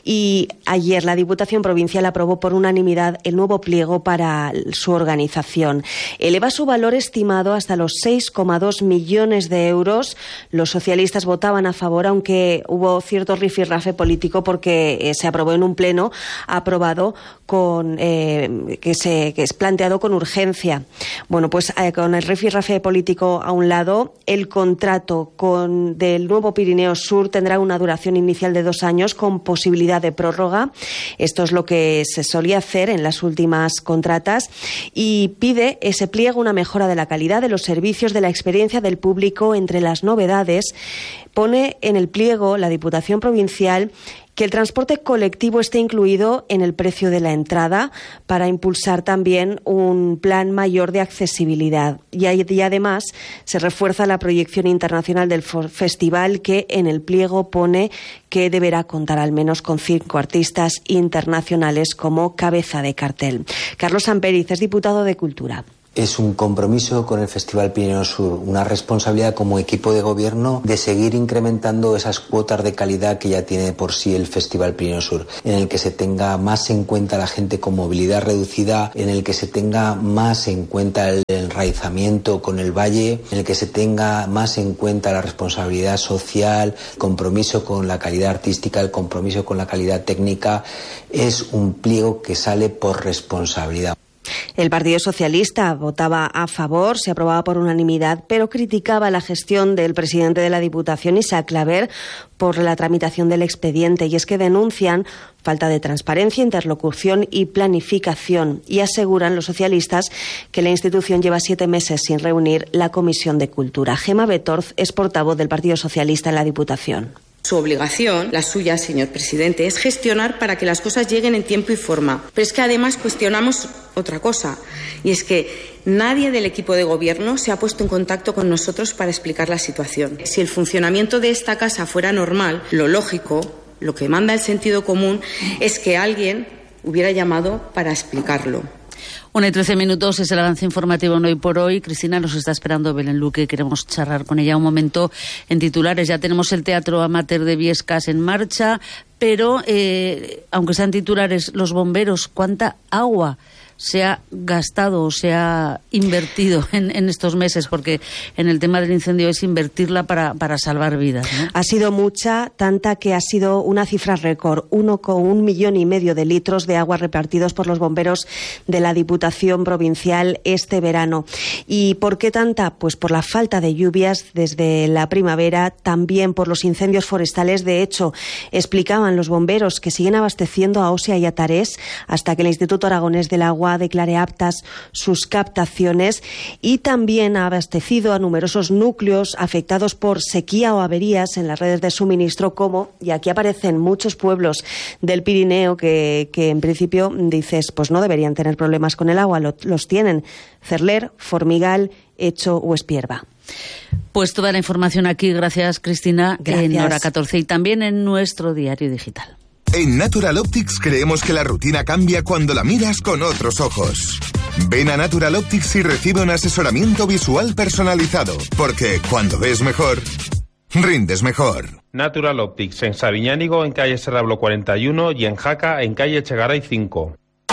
y ayer la Diputación Provincial aprobó por unanimidad el nuevo pliego para su organización. Eleva su valor estimado hasta los seis coma dos millones de euros. Los socialistas votaban a favor, aunque hubo cierto rifirrafe político porque eh, se aprobó en un pleno aprobado con eh, que se que es planteado con urgencia. Bueno, pues eh, con el rifirrafe político a un lado, el contrato con del nuevo Pirineos Sur tendrá una duración inicial de dos años con posibilidad de prórroga. Esto es lo que se solía hacer en las últimas contratas, y pide ese pliego una mejora de la calidad de los servicios, de la experiencia del público. Entre las novedades, pone en el pliego la Diputación Provincial que el transporte colectivo esté incluido en el precio de la entrada para impulsar también un plan mayor de accesibilidad. Y, y además se refuerza la proyección internacional del festival, que en el pliego pone que deberá contar al menos con cinco artistas internacionales como cabeza de cartel. Carlos Samperiz es diputado de Cultura. Es un compromiso con el Festival Pirineos Sur, una responsabilidad como equipo de gobierno de seguir incrementando esas cuotas de calidad que ya tiene por sí el Festival Pirineos Sur, en el que se tenga más en cuenta la gente con movilidad reducida, en el que se tenga más en cuenta el enraizamiento con el valle, en el que se tenga más en cuenta la responsabilidad social, el compromiso con la calidad artística, el compromiso con la calidad técnica. Es un pliego que sale por responsabilidad. El Partido Socialista votaba a favor, se aprobaba por unanimidad, pero criticaba la gestión del presidente de la Diputación, Isaac Claver, por la tramitación del expediente, y es que denuncian falta de transparencia, interlocución y planificación, y aseguran los socialistas que la institución lleva siete meses sin reunir la Comisión de Cultura. Gema Betorz es portavoz del Partido Socialista en la Diputación. Su obligación, la suya, señor presidente, es gestionar para que las cosas lleguen en tiempo y forma. Pero es que además cuestionamos otra cosa, y es que nadie del equipo de gobierno se ha puesto en contacto con nosotros para explicar la situación. Si el funcionamiento de esta casa fuera normal, lo lógico, lo que manda el sentido común, es que alguien hubiera llamado para explicarlo. Una y trece minutos es el avance informativo en Hoy por Hoy. Cristina, nos está esperando Belén Luque, queremos charlar con ella un momento en titulares. Ya tenemos el Teatro Amateur de Biescas en marcha, pero eh, aunque sean titulares, los bomberos, ¿cuánta agua se ha gastado o se ha invertido en, en estos meses? Porque en el tema del incendio es invertirla para, para salvar vidas, ¿no? Ha sido mucha, tanta que ha sido una cifra récord, uno con un millón y medio de litros de agua repartidos por los bomberos de la Diputación Provincial este verano. ¿Y por qué tanta? Pues por la falta de lluvias desde la primavera, también por los incendios forestales. De hecho, explicaban los bomberos que siguen abasteciendo a Osia y a Tarés hasta que el Instituto Aragonés del Agua declare aptas sus captaciones, y también ha abastecido a numerosos núcleos afectados por sequía o averías en las redes de suministro, como, y aquí aparecen muchos pueblos del Pirineo que, que en principio dices, pues no deberían tener problemas con el agua, lo, los tienen: Cerler, Formigal, Echo o Espierva. Pues toda la información aquí, gracias Cristina, gracias. En Hora catorce y también en nuestro diario digital. En Natural Optics creemos que la rutina cambia cuando la miras con otros ojos. Ven a Natural Optics y recibe un asesoramiento visual personalizado, porque cuando ves mejor, rindes mejor. Natural Optics en Sabiñánigo, en calle Serrablo cuarenta y uno, y en Jaca, en calle Echegaray cinco.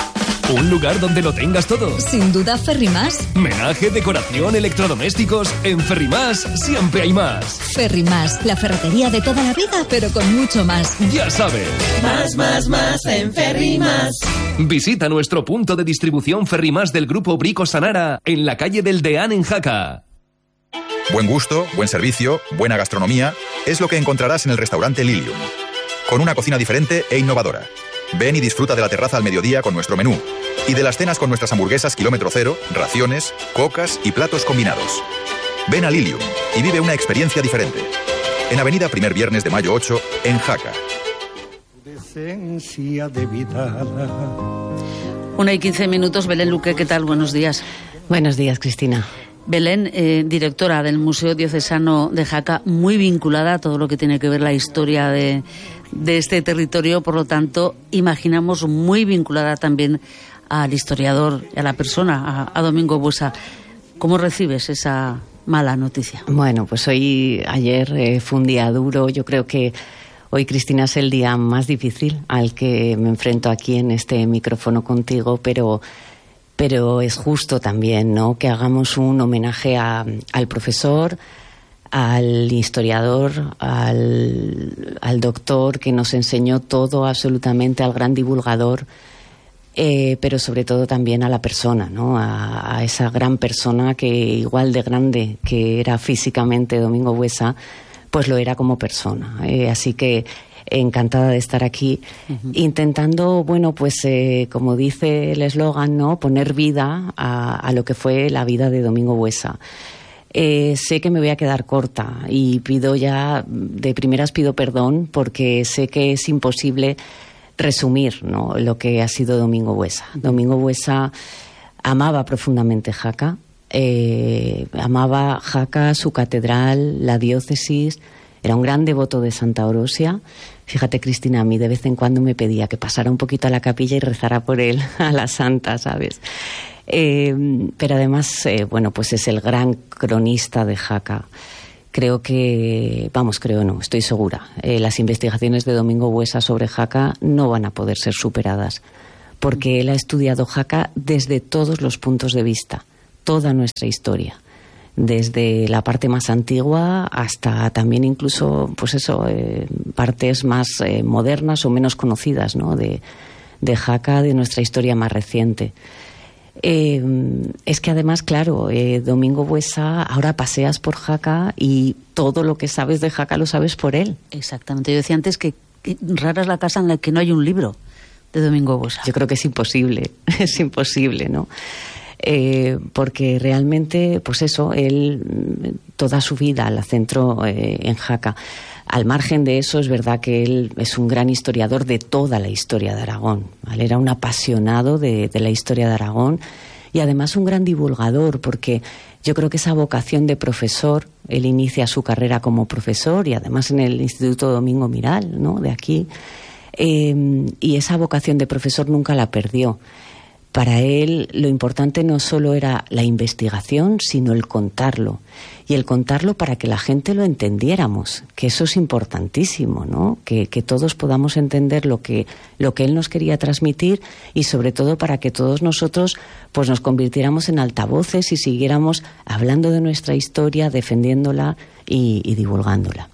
Un lugar donde lo tengas todo. Sin duda Ferrimás. Menaje, decoración, electrodomésticos. En Ferrimás siempre hay más. Ferrimás, la ferretería de toda la vida, pero con mucho más. Ya sabes. Más, más, más en Ferrimás. Visita nuestro punto de distribución Ferrimás del Grupo Brico Sanara en la calle del Deán en Jaca. Buen gusto, buen servicio, buena gastronomía es lo que encontrarás en el restaurante Lilium. Con una cocina diferente e innovadora. Ven y disfruta de la terraza al mediodía con nuestro menú y de las cenas con nuestras hamburguesas kilómetro cero, raciones, cocas y platos combinados. Ven a Lilium y vive una experiencia diferente. En Avenida Primer Viernes de Mayo ocho, en Jaca. Una y quince minutos, Belén Luque, ¿qué tal? Buenos días. Buenos días, Cristina. Belén, eh, directora del Museo Diocesano de Jaca, muy vinculada a todo lo que tiene que ver la historia de, de este territorio, por lo tanto, imaginamos muy vinculada también al historiador, a la persona, a, a Domingo Buesa. ¿Cómo recibes esa mala noticia? Bueno, pues hoy, ayer eh, fue un día duro. Yo creo que hoy, Cristina, es el día más difícil al que me enfrento aquí en este micrófono contigo, pero... pero es justo también, ¿no?, que hagamos un homenaje a, al profesor, al historiador, al, al doctor que nos enseñó todo absolutamente, al gran divulgador, eh, pero sobre todo también a la persona, ¿no?, a, a esa gran persona que, igual de grande que era físicamente Domingo Buesa, pues lo era como persona. Eh, así que encantada de estar aquí, uh-huh. intentando, bueno, pues eh, como dice el eslogan, ¿no?, poner vida a, a lo que fue la vida de Domingo Buesa. Eh, sé que me voy a quedar corta y pido ya, de primeras pido perdón, porque sé que es imposible resumir, ¿no?, lo que ha sido Domingo Buesa. Uh-huh. Domingo Buesa amaba profundamente Jaca, eh, amaba Jaca, su catedral, la diócesis. Era un gran devoto de Santa Orosia. Fíjate, Cristina, a mí de vez en cuando me pedía que pasara un poquito a la capilla y rezara por él, a la santa, ¿sabes? Eh, pero además, eh, bueno, pues es el gran cronista de Jaca. Creo que, vamos, creo no, estoy segura, eh, las investigaciones de Domingo Buesa sobre Jaca no van a poder ser superadas, porque él ha estudiado Jaca desde todos los puntos de vista, toda nuestra historia. Desde la parte más antigua hasta también incluso, pues eso, eh, partes más eh, modernas o menos conocidas, ¿no?, de, de Jaca, de nuestra historia más reciente. Eh, es que además, claro, eh, Domingo Buesa, ahora paseas por Jaca y todo lo que sabes de Jaca lo sabes por él. Exactamente. Yo decía antes que, que rara es la casa en la que no hay un libro de Domingo Buesa. Yo creo que es imposible, es imposible, ¿no? Eh, porque realmente, pues eso, él toda su vida la centró eh, en Jaca. Al margen de eso, es verdad que él es un gran historiador de toda la historia de Aragón, ¿vale? Era un apasionado de, de la historia de Aragón y además un gran divulgador, porque yo creo que esa vocación de profesor, él inicia su carrera como profesor y además en el Instituto Domingo Miral, ¿no?, de aquí, eh, y esa vocación de profesor nunca la perdió. Para él lo importante no solo era la investigación, sino el contarlo. Y el contarlo para que la gente lo entendiéramos, que eso es importantísimo, ¿no? Que, que todos podamos entender lo que, lo que él nos quería transmitir y sobre todo para que todos nosotros pues nos convirtiéramos en altavoces y siguiéramos hablando de nuestra historia, defendiéndola y, y divulgándola.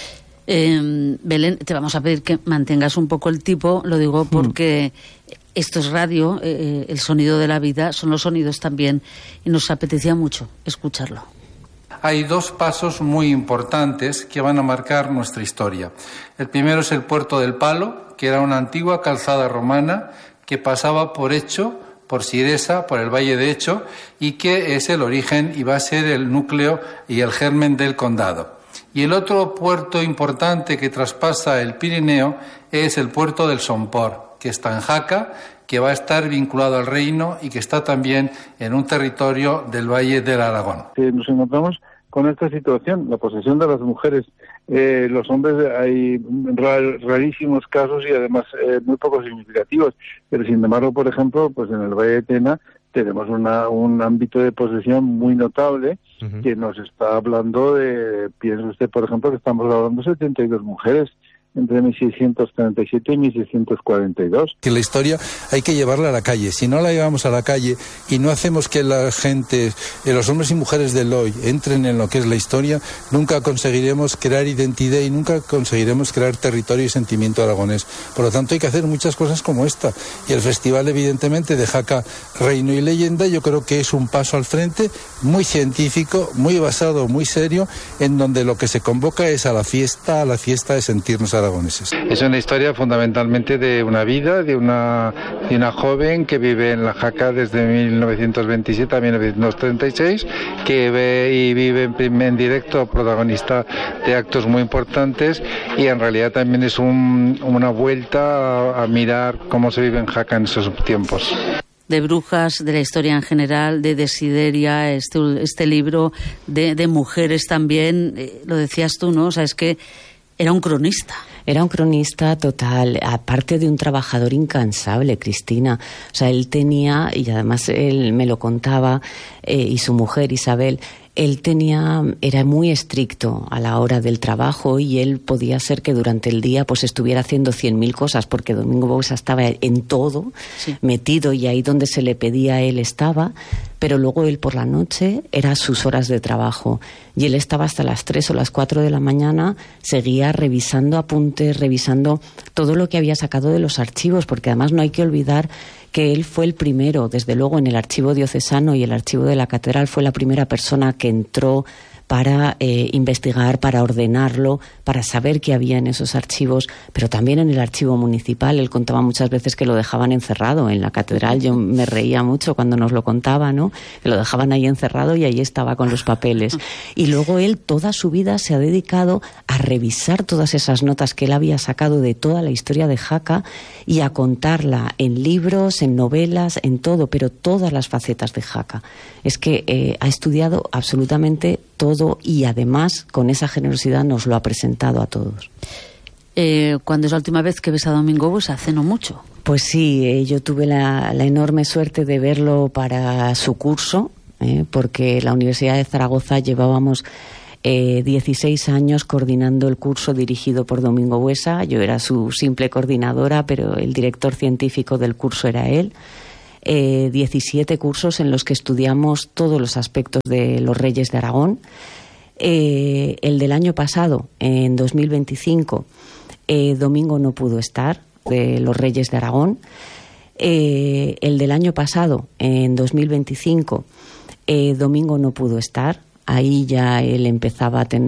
Eh, Belén, te vamos a pedir que mantengas un poco el tipo, lo digo porque... Mm. Esto es radio, eh, el sonido de la vida, son los sonidos también, y nos apetecía mucho escucharlo. Hay dos pasos muy importantes que van a marcar nuestra historia. El primero es el Puerto del Palo, que era una antigua calzada romana que pasaba por Hecho, por Siresa, por el Valle de Hecho, y que es el origen y va a ser el núcleo y el germen del condado. Y el otro puerto importante que traspasa el Pirineo es el puerto del Sompor, que está en Jaca, que va a estar vinculado al reino y que está también en un territorio del Valle del Aragón. Eh, nos encontramos con esta situación, la posesión de las mujeres. Eh, los hombres hay rar, rarísimos casos y además eh, muy poco significativos, pero sin embargo, por ejemplo, pues en el Valle de Tena tenemos una, un ámbito de posesión muy notable, uh-huh. que nos está hablando de, piensa usted, por ejemplo, que estamos hablando de setenta y dos mujeres entre mil seiscientos treinta y siete y mil seiscientos cuarenta y dos. Que la historia hay que llevarla a la calle. Si no la llevamos a la calle y no hacemos que la gente, los hombres y mujeres del hoy, entren en lo que es la historia, nunca conseguiremos crear identidad y nunca conseguiremos crear territorio y sentimiento aragonés. Por lo tanto, hay que hacer muchas cosas como esta. Y el festival, evidentemente, de Jaca, Reino y Leyenda, yo creo que es un paso al frente, muy científico, muy basado, muy serio, en donde lo que se convoca es a la fiesta, a la fiesta de sentirnos aragoneses. Es una historia fundamentalmente de una vida, de una, de una joven que vive en la Jaca desde mil novecientos veintisiete a mil novecientos treinta y seis, que ve y vive en, en directo, protagonista de actos muy importantes, y en realidad también es un, una vuelta a, a mirar cómo se vive en Jaca en esos tiempos. De brujas, de la historia en general, de Desideria, este, este libro de, de mujeres también, eh, lo decías tú, ¿no? O sea, es que era un cronista. Era un cronista total, aparte de un trabajador incansable, Cristina. O sea, él tenía, y además él me lo contaba, eh, y su mujer Isabel, él tenía, era muy estricto a la hora del trabajo, y él podía ser que durante el día pues estuviera haciendo cien mil cosas, porque Domingo Bousa estaba en todo, sí, metido, y ahí donde se le pedía él estaba, pero luego él por la noche era sus horas de trabajo, y él estaba hasta las tres o las cuatro de la mañana, seguía revisando apuntes, revisando todo lo que había sacado de los archivos, porque además no hay que olvidar que él fue el primero, desde luego en el archivo diocesano y el archivo de la catedral, fue la primera persona que entró para eh, investigar, para ordenarlo, para saber qué había en esos archivos, pero también en el archivo municipal. Él contaba muchas veces que lo dejaban encerrado en la catedral. Yo me reía mucho cuando nos lo contaba, ¿no? Que lo dejaban ahí encerrado y ahí estaba con los papeles. Y luego él toda su vida se ha dedicado a revisar todas esas notas que él había sacado de toda la historia de Jaca y a contarla en libros, en novelas, en todo, pero todas las facetas de Jaca. Es que eh, ha estudiado absolutamente todo, y además con esa generosidad nos lo ha presentado a todos. Eh, ¿Cuándo es la última vez que ves a Domingo Bousa? Hace no mucho. Pues sí, eh, yo tuve la, la enorme suerte de verlo para su curso, eh, porque la Universidad de Zaragoza llevábamos eh, dieciséis años coordinando el curso dirigido por Domingo Bousa. Yo era su simple coordinadora, pero el director científico del curso era él. Eh, diecisiete cursos en los que estudiamos todos los aspectos de los reyes de Aragón. Eh, el del año pasado, en dos mil veinticinco, eh, Domingo no pudo estar, de los reyes de Aragón. Eh, el del año pasado, en dos mil veinticinco, eh, Domingo no pudo estar. Ahí ya él empezaba a tener